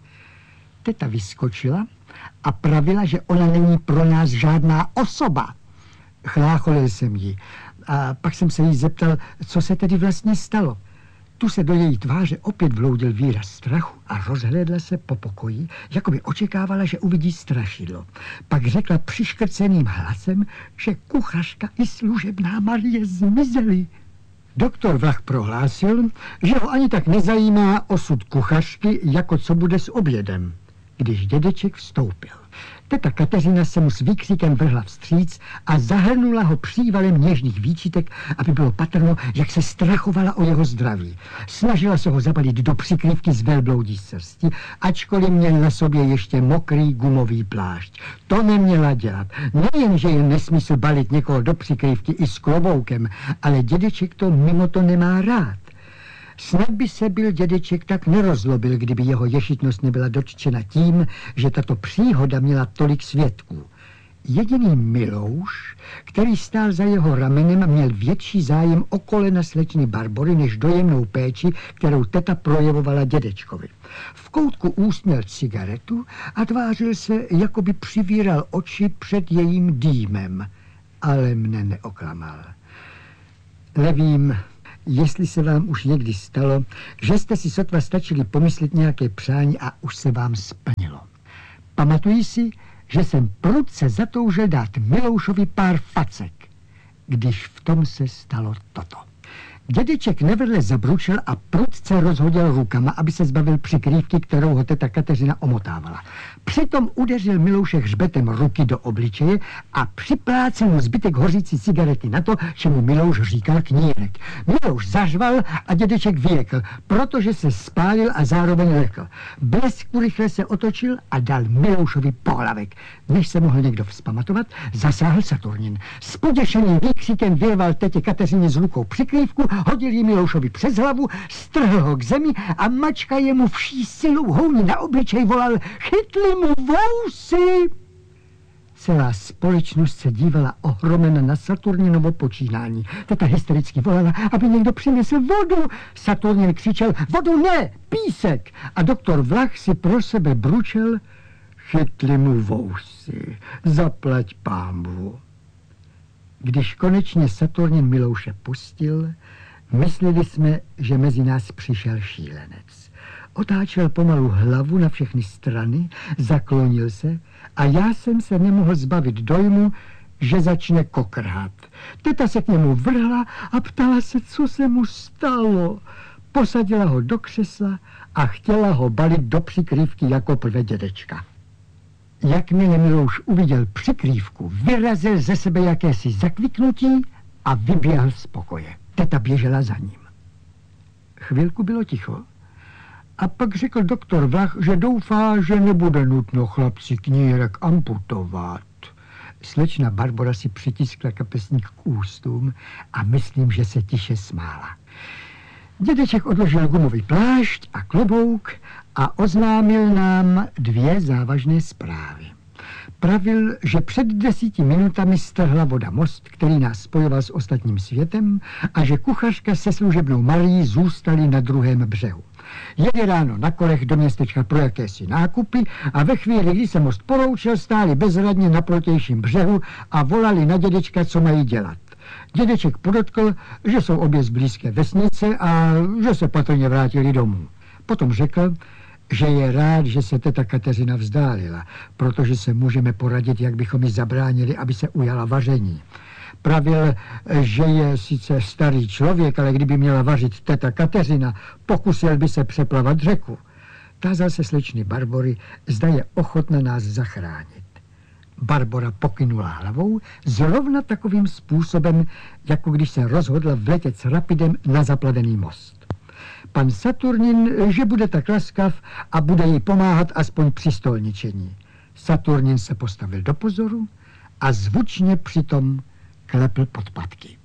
Teta vyskočila a pravila, že ona není pro nás žádná osoba. Chlácholil jsem ji a pak jsem se jí zeptal, co se tedy vlastně stalo. Tu se do její tváře opět vloudil výraz strachu a rozhlédla se po pokoji, jako by očekávala, že uvidí strašidlo. Pak řekla přiškrceným hlasem, že kuchařka i služebná Marie zmizely. Doktor Vlach prohlásil, že ho ani tak nezajímá osud kuchařky, jako co bude s obědem, když dědeček vstoupil. Teta Kateřina se mu s výkřikem vrhla vstříc a zahrnula ho přívalem něžných výčitek, aby bylo patrno, jak se strachovala o jeho zdraví. Snažila se ho zabalit do přikrývky z velbloudí srsti, ačkoliv měl na sobě ještě mokrý gumový plášť. To neměla dělat. Nejen, že je nesmysl balit někoho do přikrývky i s kloboukem, ale dědeček to mimo to nemá rád. Snad by se byl dědeček tak nerozlobil, kdyby jeho ješitnost nebyla dotčena tím, že tato příhoda měla tolik svědků. Jediný Milouš, který stál za jeho ramenem, měl větší zájem o kolena slečny Barbory než dojemnou péči, kterou teta projevovala dědečkovi. V koutku úst měl cigaretu a tvářil se, jako by přivíral oči před jejím dýmem, ale mne neoklamal. Nevím, jestli se vám už někdy stalo, že jste si sotva stačili pomyslet nějaké přání a už se vám splnilo. Pamatuji si, že jsem prudce zatoužil dát Miloušovi pár facek, když v tom se stalo toto. Dědeček nevedle zabručil a prudce rozhodil rukama, aby se zbavil přikrývky, kterou ho teta Kateřina omotávala. Přitom udeřil Milouše hřbetem ruky do obličeje a připlácel mu zbytek hořící cigarety na to, čemu Milouš říkal knírek. Milouš zařval a dědeček vyjekl, protože se spálil a zároveň lekl. Blesk rychle se otočil a dal Miloušovi pohlavek. Než se mohl někdo vzpamatovat, zasáhl Saturnin. S poděšeným výkřikem vyrval tetě Kateřině z rukou přikrývku, hodil ji Miloušovi přes hlavu, strhl ho k zemi a mačka jemu vší silou houní na obličej volal: chytli mu vousy! Celá společnost se dívala ohromena na Saturninovo počínání. Teta hystericky volala, aby někdo přinesl vodu. Saturnin křičel: vodu ne, písek! A doktor Vlach si pro sebe bručel: chytli mu vousy, zaplať pánbu. Když konečně Saturnin Milouše pustil, mysleli jsme, že mezi nás přišel šílenec. Otáčel pomalu hlavu na všechny strany, zaklonil se a já jsem se nemohl zbavit dojmu, že začne kokrhat. Teta se k němu vrhla a ptala se, co se mu stalo. Posadila ho do křesla a chtěla ho balit do přikrývky jako prvé dědečka. Jakmile Milouš uviděl přikrývku, vyrazil ze sebe jakési zakviknutí a vyběhl z pokoje. Teta běžela za ním. Chvilku bylo ticho a pak řekl doktor Vlach, že doufá, že nebude nutno chlapci knírek amputovat. Slečna Barbora si přitiskla kapesník k ústům a myslím, že se tiše smála. Dědeček odložil gumový plášť a klobouk a oznámil nám dvě závažné zprávy. Pravil, že před desíti minutami strhla voda most, který nás spojoval s ostatním světem, a že kuchařka se služebnou Marí zůstali na druhém břehu. Jeli ráno na kolech do městečka pro jakési nákupy a ve chvíli, kdy se most poroučil, stáli bezradně na protějším břehu a volali na dědečka, co mají dělat. Dědeček podotkl, že jsou obě z blízké vesnice a že se patrně vrátili domů. Potom řekl, že je rád, že se teta Kateřina vzdálila, protože se můžeme poradit, jak bychom ji zabránili, aby se ujala vaření. Pravil, že je sice starý člověk, ale kdyby měla vařit teta Kateřina, pokusil by se přeplavat řeku. Tázal se slečny Barbory, zda je ochotna nás zachránit. Barbora pokynula hlavou zrovna takovým způsobem, jako když se rozhodla vletět s rapidem na zaplavený most. Pan Saturnin, že bude tak laskav a bude jí pomáhat aspoň při stolničení. Saturnin se postavil do pozoru a zvučně přitom klepl podpatky.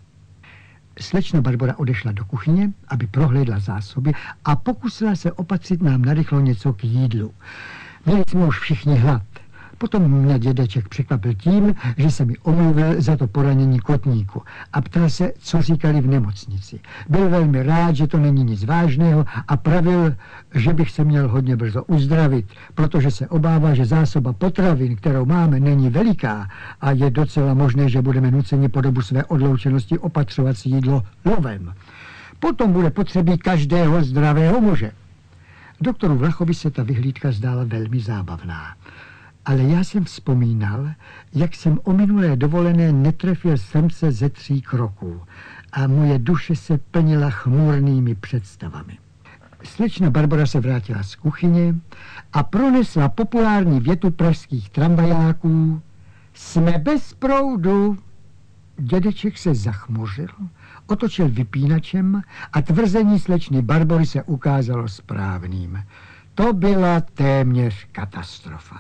Slečna Barbora odešla do kuchyně, aby prohlédla zásoby a pokusila se opatřit nám narychlo něco k jídlu. Měli jsme už všichni hlad. Potom mě dědeček překvapil tím, že se mi omluvil za to poranění kotníku a ptal se, co říkali v nemocnici. Byl velmi rád, že to není nic vážného a pravil, že bych se měl hodně brzo uzdravit, protože se obává, že zásoba potravin, kterou máme, není veliká a je docela možné, že budeme nuceni po dobu své odloučenosti opatřovat si jídlo lovem. Potom bude potřebí každého zdravého muže. Doktoru Vlachovi se ta vyhlídka zdála velmi zábavná. Ale já jsem vzpomínal, jak jsem o minulé dovolené netrefil samce ze tří kroků a moje duše se plnila chmurnými představami. Slečna Barbora se vrátila z kuchyně a pronesla populární větu pražských tramvajáků: jsme bez proudu. Dědeček se zachmuřil, otočil vypínačem a tvrzení slečny Barbory se ukázalo správným. To byla téměř katastrofa.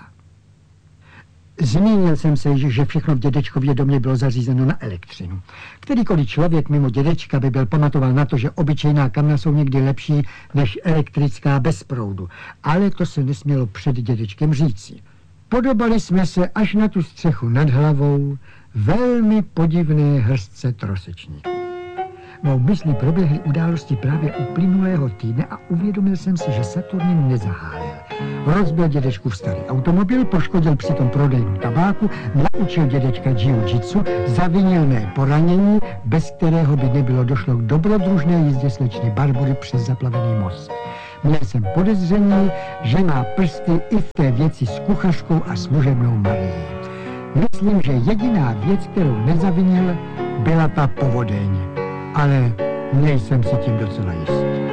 Zmínil jsem se, že všechno v dědečkově domě bylo zařízeno na elektřinu. Kterýkoliv člověk mimo dědečka by byl pamatoval na to, že obyčejná kamna jsou někdy lepší než elektrická bez proudu. Ale to se nesmělo před dědečkem říci. spodobali jsme se až na tu střechu nad hlavou velmi podivné hrstce trosečníků. Mou myslí proběhly události právě uplynulého týdne a uvědomil jsem si, že Saturnin nezahálil. Rozbil dědečkův starý automobil, poškodil přitom prodejnu tabáku, naučil dědečka jiu-jitsu, zavinil mé poranění, bez kterého by nebylo došlo k dobrodružné jízdě slečny Barbory přes zaplavený most. Měl jsem podezření, že má prsty i v té věci s kuchařkou a služebnou Marií. Myslím, že jediná věc, kterou nezavinil, byla ta povodeň. Ale nejsem si tím docela jist.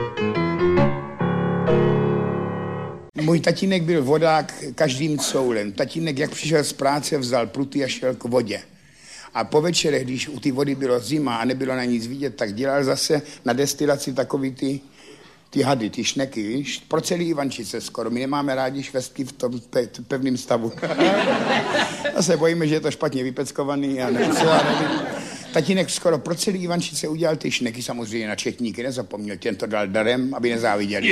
Můj tatínek byl vodák každým coulem. Tatínek, jak přišel z práce, vzal pruty a šel k vodě. A po večerech, když u té vody bylo zima a nebylo na nic vidět, tak dělal zase na destilaci takový ty, ty hady, ty šneky, víš? Pro celý Ivančice skoro. My nemáme rádi švestky v tom pe- pevném stavu. Zase bojíme, že je to špatně vypeckovaný a nevím co, a nevím. Tatínek skoro pro celý Ivančice udělal ty šneky, samozřejmě na četníky nezapomněl, těm to dal darem, aby nezáviděli.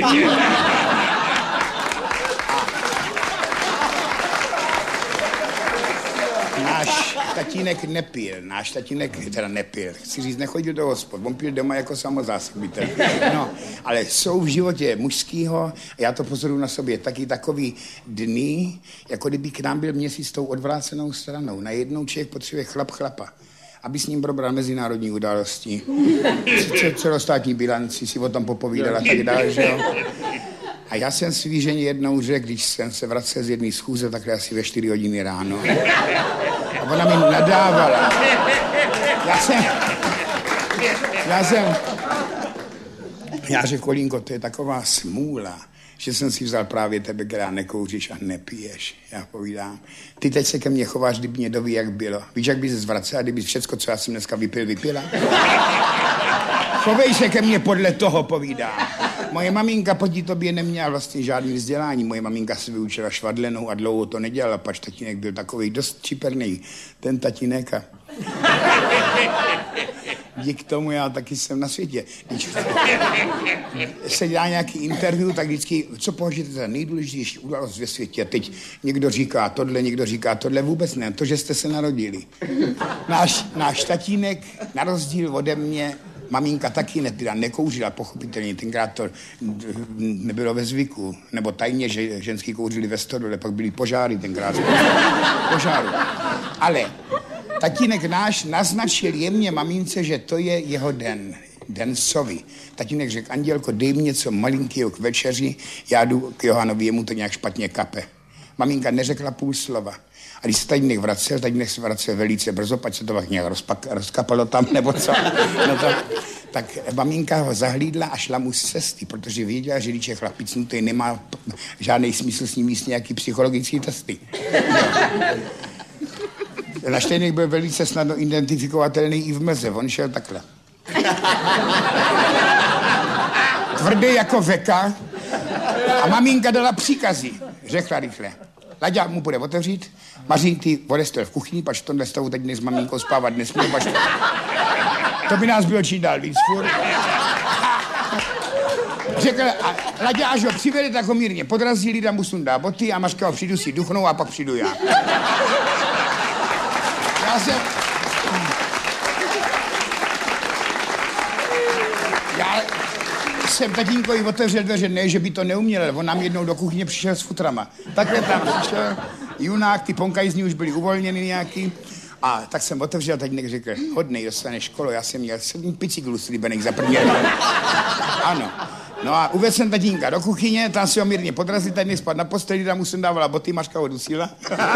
Náš tatínek nepil, náš tatínek teda nepil, chci říct, nechodil do hospod, on pil doma jako samozásobitel. No, ale jsou v životě mužskýho, já to pozoruju na sobě, taky takový dny, jako kdyby k nám byl měsíc tou odvrácenou stranou. Najednou člověk potřebuje chlap chlapa, aby s ním probral mezinárodní události, celostátní bilanci, si o tom popovídala a tak dále, že jo. A já jsem svý ženě jednou řekl, když jsem se vracel z jedné schůze, takhle asi ve čtyři hodiny ráno. A ona mi nadávala. Já jsem... Já jsem... Já řekl, Kolínko, to je taková smůla, že jsem si vzal právě tebe, která nekouříš a nepiješ. Já povídám, ty teď se ke mně chováš, kdyby mě doví, jak bylo. Víš, jak bys se zvracel, kdyby všecko, co já jsem dneska vypil, vypila? Chovej se ke mně podle toho, povídám. Moje maminka proti tobě neměla vlastně žádný vzdělání. Moje maminka se vyučila švadlenou a dlouho to nedělala, pač tatínek byl takový dost čiperný. Ten tatínek a... Díky tomu já taky jsem na světě. Když se dělá nějaký interview, tak vždycky, co považujete za nejdůležitější událost ve světě? Teď někdo říká tohle, někdo říká tohle, vůbec ne, to, že jste se narodili. Náš, náš tatínek, na rozdíl ode mě, maminka taky ne, teda nekouřila, pochopitelně, tenkrát to nebylo ve zvyku, nebo tajně, že ženský kouřili ve stodole, pak byly požáry tenkrát. Požáru. Ale tatínek náš naznačil jemně mamince, že to je jeho den, den sovy. Tatínek řekl, Andělko, dej mi něco malinkého k večeři, já jdu k Johanovi, jemu to nějak špatně kape. Maminka neřekla půl slova. A když se tatínek vracel, tatínek se vracel velice brzo, pak se to tak nějak rozpak, rozkapalo tam, nebo co. No to, tak maminka ho zahlídla a šla mu z cesty, protože věděla, že když je chlapicnutý, nemá žádný smysl s ním jíst nějaký psychologický testy. Naštěněk byl velice snadno identifikovatelný i v mlze, on šel takhle. Tvrdý jako veka a maminka dala příkazy, řekla rychle. Laďa mu bude otevřít, Maří, ty odestel v kuchyni, pač v tomhle stavu teď dnes s maminkou spávat nesmí, pač to... to by nás bylo čím dál víc furt. Řekl, a Laďa, až ho přivede, tak ho mírně podrazí, Lida mu sundá boty a Mařka ho přijdu si duchnou a pak přijdu já. Já jsem... Já jsem tatínkovi otevřel dveře, ne, že by to neuměl, ale on nám jednou do kuchyně přišel s futrama. Takhle tam přišel junák, ty ponkajzní už byly uvolněny nějaký. A tak jsem otevřel, tatínek řekl, hodnej, dostaneš školu, já jsem měl sedm bicyklů slíbených za první den. Ano. No a uvedl jsem tatínka do kuchyně, tam si ho mírně podrazil, tatínek spad na posteli, tam mu jsem dávala boty, Mařka ho dusila.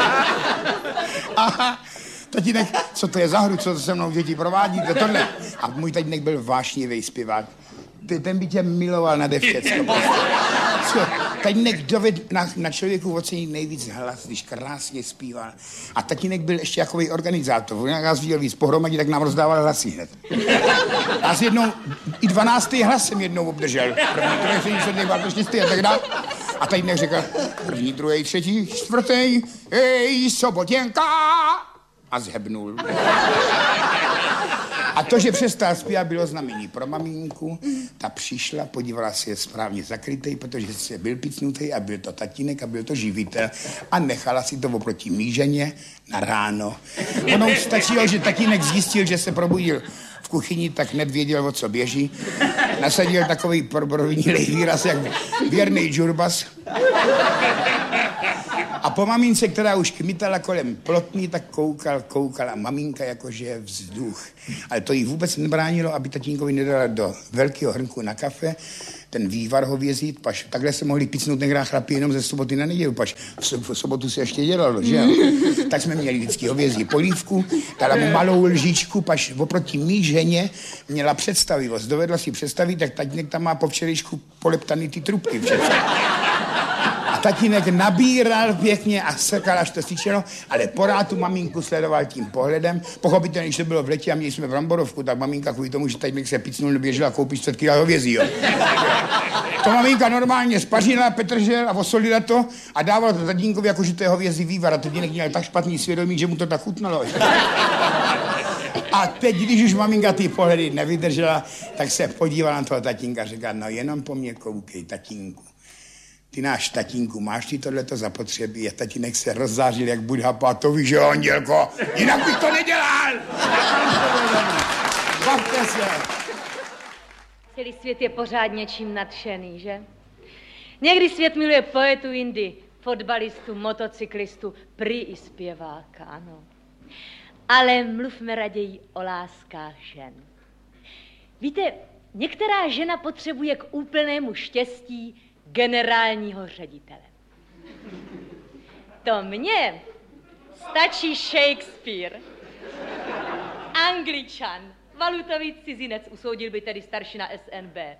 A tatínek, co to je za hru, co to se mnou děti provádí, to tohle. A můj tatínek byl vášnivý zpěvák. Ten by tě miloval nade všecko. Prostě. Tatínek dovedl na, na člověku ocenit nejvíc hlas, když krásně zpíval. A tatínek byl ještě jakový organizátor. On nás viděl víc pohromadě, tak nám rozdával hlasy hned. A s jednou, i dvanáctý hlas jsem jednou obdržel. První, druhý, třetí, čtvrtý, pátý, šestý a tak dále. A tatínek řekl, první, druhý, třetí, čtvrtý, hej, Sobotěnka. A zhebnul. A to, že přestal zpívat, bylo znamení pro maminku. Ta přišla, podívala si, je správně zakrytej, protože se byl picnutý a byl to tatínek a byl to živitel. A nechala si to oproti míženě na ráno. Ono už stačilo, že tatínek zjistil, že se probudil v kuchyni, tak hned věděl, o co běží. Nasadil takový provinilej výraz, jak věrnej džurbas. A po mamince, která už kmitala kolem plotny, tak koukal, koukala maminka, jakože je vzduch. Ale to jí vůbec nebránilo, aby tatínkovi nedala do velkého hrnku na kafe ten vývar hovězí, paž takhle se mohli picnout nehrát chlapi jenom ze soboty na neděli, paž v sobotu se ještě dělalo, že jo? Tak jsme měli vždycky hovězí polívku, dala mu malou lžičku, paž oproti mý ženě měla představivost. Dovedla si představit, tak tatínek tam má po včerejšku poleptaný ty trubky všechno. A tatínek nabíral pěkně a sekal, až to stýčeno, ale porád tu maminku sledoval tím pohledem. Pochopitelně, když to bylo v letě a měli jsme bramborovku, tak maminka kvůli tomu, že tatínek se picnul, běžela koupit čtvrt kila hovězí, jo. To maminka normálně spařila petržel a osolila to a dávala to tatínkovi, jakože to je hovězí vývar. A tatínek měl tak špatný svědomí, že mu to tak chutnalo. A teď, když už maminka ty pohledy nevydržela, tak se podívala na toho tatínka a řekla, no jenom po mě koukej, tatínku. Ty náš tatínku, máš ty tohleto zapotřebí? A tatínek se rozzářil, jak Buddha, a to víš, že Andělko, jinak bych to nedělal! Bavte se! Celý svět je pořád něčím nadšený, že? Někdy svět miluje poetu Indy, fotbalistu, motocyklistu, prý i zpěváka, ano. Ale mluvme raději o láskách žen. Víte, některá žena potřebuje k úplnému štěstí generálního ředitele. To mně stačí Shakespeare, Angličan, valutový cizinec, usoudil by tedy staršina S N B.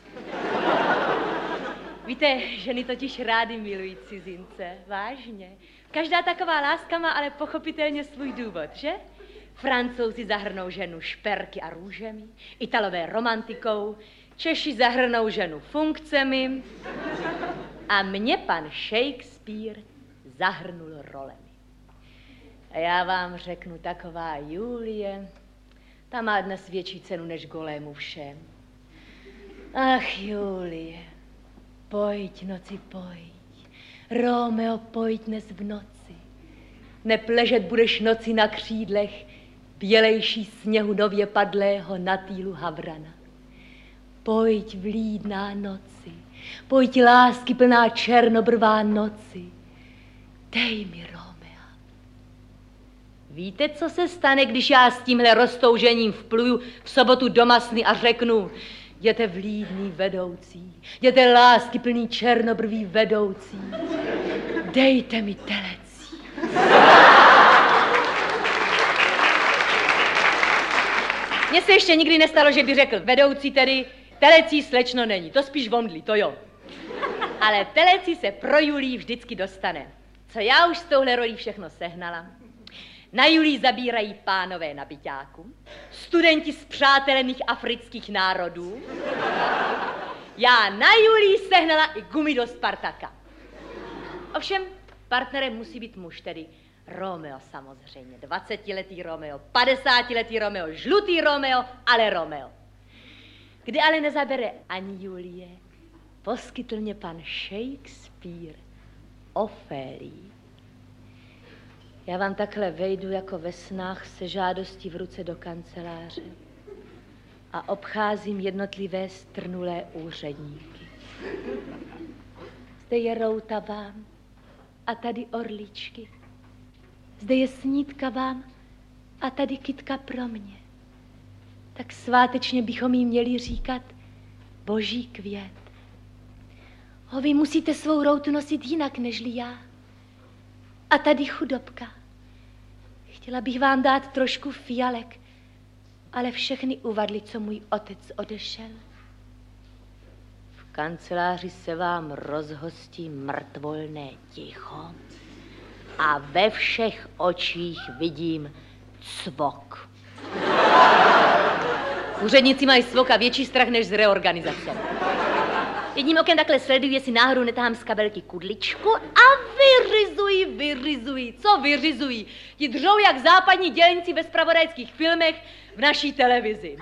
Víte, ženy totiž rády milují cizince, vážně. Každá taková láska má ale pochopitelně svůj důvod, že? Francouzi zahrnou ženu šperky a růžemi, Italové romantikou, Češi zahrnou ženu funkcemi a mě pan Shakespeare zahrnul rolemi. A já vám řeknu, taková Julie, ta má dnes větší cenu než golému všem. Ach, Julie, pojď noci, pojď. Romeo, pojď dnes v noci. Nepležet budeš noci na křídlech bělejší sněhu nově padlého na týlu havrana. Pojď vlídná noci, pojď lásky plná černobrvá noci. Dej mi Romea. Víte, co se stane, když já s tímhle roztoužením vpluju v sobotu do Masny a řeknu, jděte vlídný vedoucí, jděte lásky plný černobrvý vedoucí, dejte mi telecí. Mně se ještě nikdy nestalo, že by řekl vedoucí tedy, telecí slečno není, to spíš vomdlí, to jo. Ale telecí se pro Julii vždycky dostane. Co já už s touhle rolí všechno sehnala. Na Julii zabírají pánové na byťáku, studenti z přátelených afrických národů. Já na Julii sehnala i gumy do Spartaka. Ovšem, partnerem musí být muž, tedy Romeo samozřejmě. Dvacetiletý Romeo, padesátiletý Romeo, žlutý Romeo, ale Romeo. Kde ale nezabere ani Julie, poskytl mě pan Shakespeare Ofélii. Já vám takhle vejdu jako ve snách se žádostí v ruce do kanceláře a obcházím jednotlivé strnulé úředníky. Zde je routa vám a tady orličky. Zde je snídka vám a tady kytka pro mě. Tak svátečně bychom jí měli říkat boží květ. Ho, vy musíte svou routu nosit jinak nežli já. A tady chudobka. Chtěla bych vám dát trošku fialek, ale všechny uvadly, co můj otec odešel. V kanceláři se vám rozhostí mrtvolné ticho a ve všech očích vidím cvok. Úředníci mají svok a větší strach než z reorganizace. Jedním okem takhle sleduji, jestli náhodou netahám z kabelky kudličku a vyrizuji, vyrizuji. Co vyrizuji? Ti dřou jak západní dělníci ve zpravodajských filmech v naší televizi.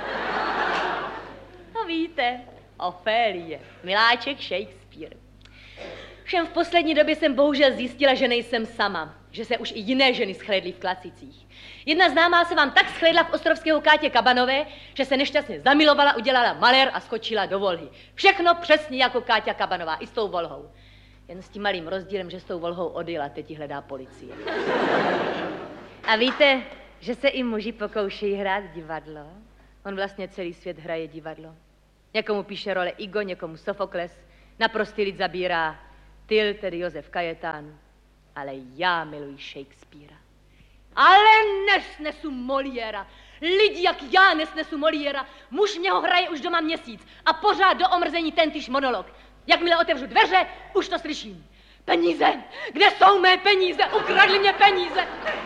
No víte, Ofélie, miláček Shakespeare. Všem v poslední době jsem bohužel zjistila, že nejsem sama. Že se už i jiné ženy schlédly v Klacicích. Jedna známá se vám tak schlédla v ostrovského Kátě Kabanové, že se nešťastně zamilovala, udělala malér a skočila do volhy. Všechno přesně jako Káťa Kabanová, i s tou volhou. Jen s tím malým rozdílem, že s tou volhou odjela, teď ji hledá policie. A víte, že se i muži pokoušejí hrát divadlo? On vlastně celý svět hraje divadlo. Někomu píše role Igo, někomu Sofokles, na prostý lid zabírá Tyl, tedy Josef Kajetán. Ale já miluji Shakespearea. Ale nesnesu Moliéra. Lidi jak já nesnesu Moliéra. Muž mě ho hraje už doma měsíc a pořád do omrzení tentýž monolog. Jakmile otevřu dveře, už to slyším. Peníze! Kde jsou mé peníze? Ukradli mě peníze!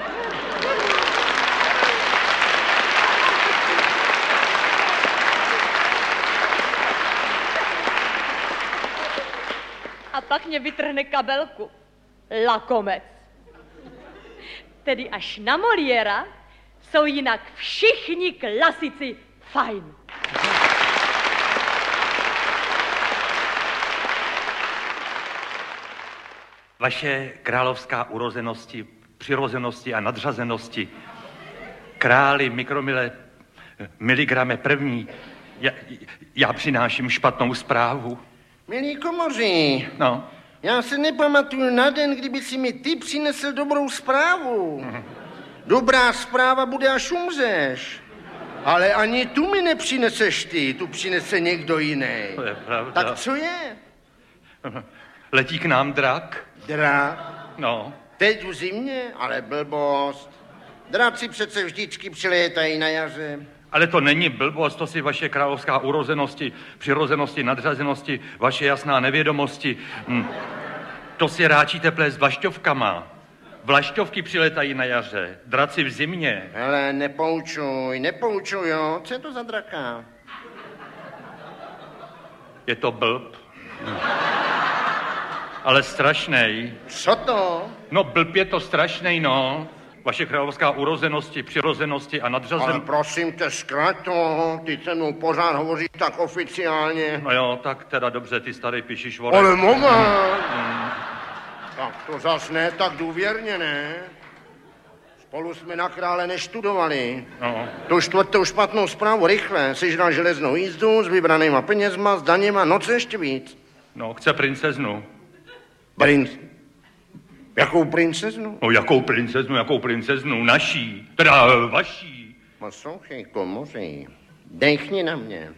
A pak mě vytrhne kabelku. Lakomec. Tedy až na Moliéra jsou jinak všichni klasici fajn. Vaše královská urozenosti, přirozenosti a nadřazenosti, králi mikromile, miligrame první, já, já přináším špatnou zprávu. Milí komoři, No. já se nepamatuju na den, kdyby si mi ty přinesl dobrou zprávu. Dobrá zpráva bude, až umřeš. Ale ani tu mi nepřineseš ty, tu přinese někdo jiný. To je pravda. Tak co je? Letí k nám drak. Drak? No. Teď v zimě? Ale blbost. Draci přece vždycky přilétají na jaře. Ale to není blbost, to si vaše královská urozenosti, přirozenosti, nadřazenosti, vaše jasná nevědomosti. Hm. To si ráčíte plést vlašťovkama. Vlašťovky přiletají na jaře, draci v zimě. Hele, nepoučuj, nepoučuj, jo. Co je to za draka? Je to blb. Hm. Ale strašnej. Co to? No blb je to strašnej, no. Vaše královská urozenosti, přirozenosti a nadřazen... Ale prosím tě, zkrať to, ty se mnou pořád hovoříš tak oficiálně. No jo, tak teda dobře, ty starý pišišvorek. Ale moment! Hmm. Tak to zas ne tak důvěrně, ne? Spolu jsme na krále neštudovali. No. Tu čtvrtou špatnou zprávu rychle, sežral železnou jízdu s vybranýma penězma, s daněma, no co ještě víc? No, chce princeznu. Princ... Jakou princeznu? No, jakou princeznu, jakou princeznu? Naší, teda vaší. Poslouchej, komoři, dechni na mě.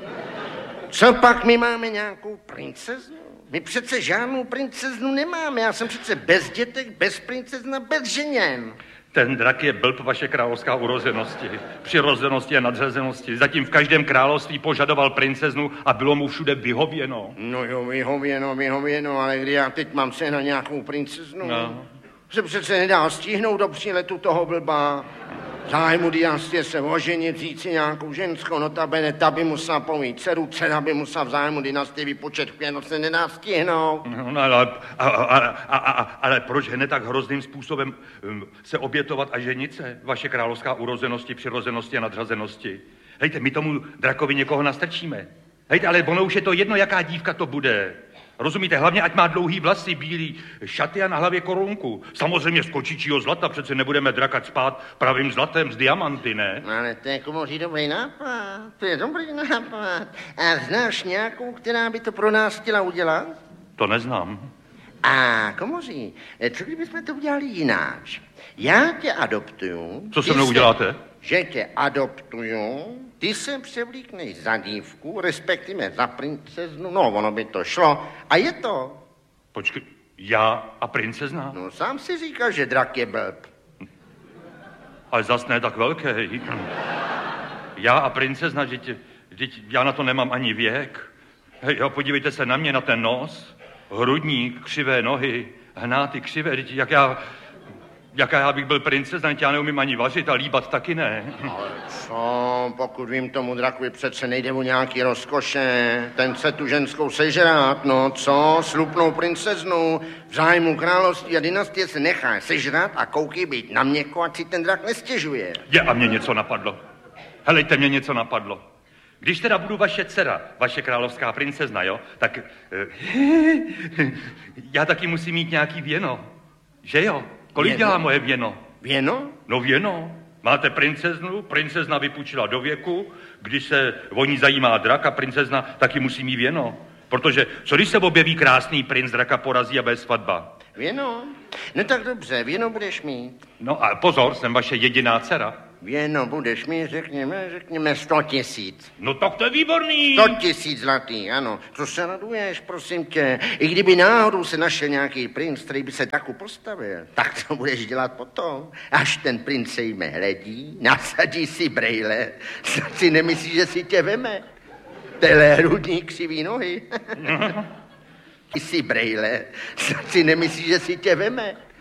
Co pak my máme nějakou princeznu? My přece žádnou princeznu nemáme, já jsem přece bez dětek, bez princezna, bez ženěn. Ten drak je blb, vaše královská urozenosti, přirozenosti a nadřazenosti. Zatím v každém království požadoval princeznu a bylo mu všude vyhověno. No jo, vyhověno, vyhověno, ale kdy já teď mám se na nějakou princeznu? No. Se přece nedá stihnout do příletu toho blba. Zájmu dynastie se oženit, říct si nějakou ženskou, notabene, ta by musela pomít dceru, dcera by musela v zájmu dynastie vypočet v no se nedá stihnout. No, ale, a, a, a, a, ale proč hned tak hrozným způsobem um, se obětovat a ženit se? Vaše královská urozenosti, přirozenosti a nadřazenosti. Hejte, my tomu drakovi někoho nastrčíme. Hejte, ale ono už je to jedno, jaká dívka to bude. Rozumíte, hlavně ať má dlouhý vlasy, bílý šaty a na hlavě korunku. Samozřejmě z kočičího zlata, přece nebudeme drakat spát pravým zlatem z diamanty, ne? Ale to je komoří dobrý nápad, to je dobrý nápad. A znáš nějakou, která by to pro nás chtěla udělat? To neznám. A komoří, co kdybychom to udělali jináč? Já tě adoptuju. Co se mnou uděláte? Že tě adoptuju, ty se převlíkneš za dívku, respektive za princeznu, no ono by to šlo. A je to. Počkej, já a princezna? No sám si říkal, že drak je blb. Ale zas ne tak velký. Já a princezna, že tě, já na to nemám ani věk. Hej, jo, podívejte se na mě, na ten nos, hrudník, křivé nohy, hnáty křivé, jak já... Jaká já bych byl princezna, já neumím ani vařit a líbat taky ne. Ale co, pokud vím, tomu drakovi přece nejde o nějaký rozkoše. Ten chce tu ženskou sežrát, no co, slupnou princeznu. V zájmu království a dynastie se nechá sežrat a koukej být na měko, ať si ten drak nestěžuje. Je, a mě něco napadlo. Helejte, mě něco napadlo. Když teda budu vaše dcera, vaše královská princezna, jo, tak eh, já taky musím mít nějaký věno. Že jo? Kolik Věno? dělá moje věno? Věno? No věno. Máte princeznu, princezna vypučila do věku, když se o ní zajímá drak a princezna taky musí mít věno. Protože co když se objeví krásný princ, draka porazí a bez svatba? Věno? No tak dobře, věno budeš mít. No a pozor, jsem vaše jediná dcera. Věno budeš mít, řekněme, řekněme sto tisíc. No tak to je výborný. Sto tisíc zlatý, ano. Co se raduješ, prosím tě? I kdyby náhodou se našel nějaký princ, který by se taku postavil, tak to budeš dělat potom. Až ten princ se jme hledí, nasadí si brejle, snad si nemyslíš, že si tě veme. Tele hrudní křivý nohy. Ty si brejle, snad si nemyslíš, že si tě veme.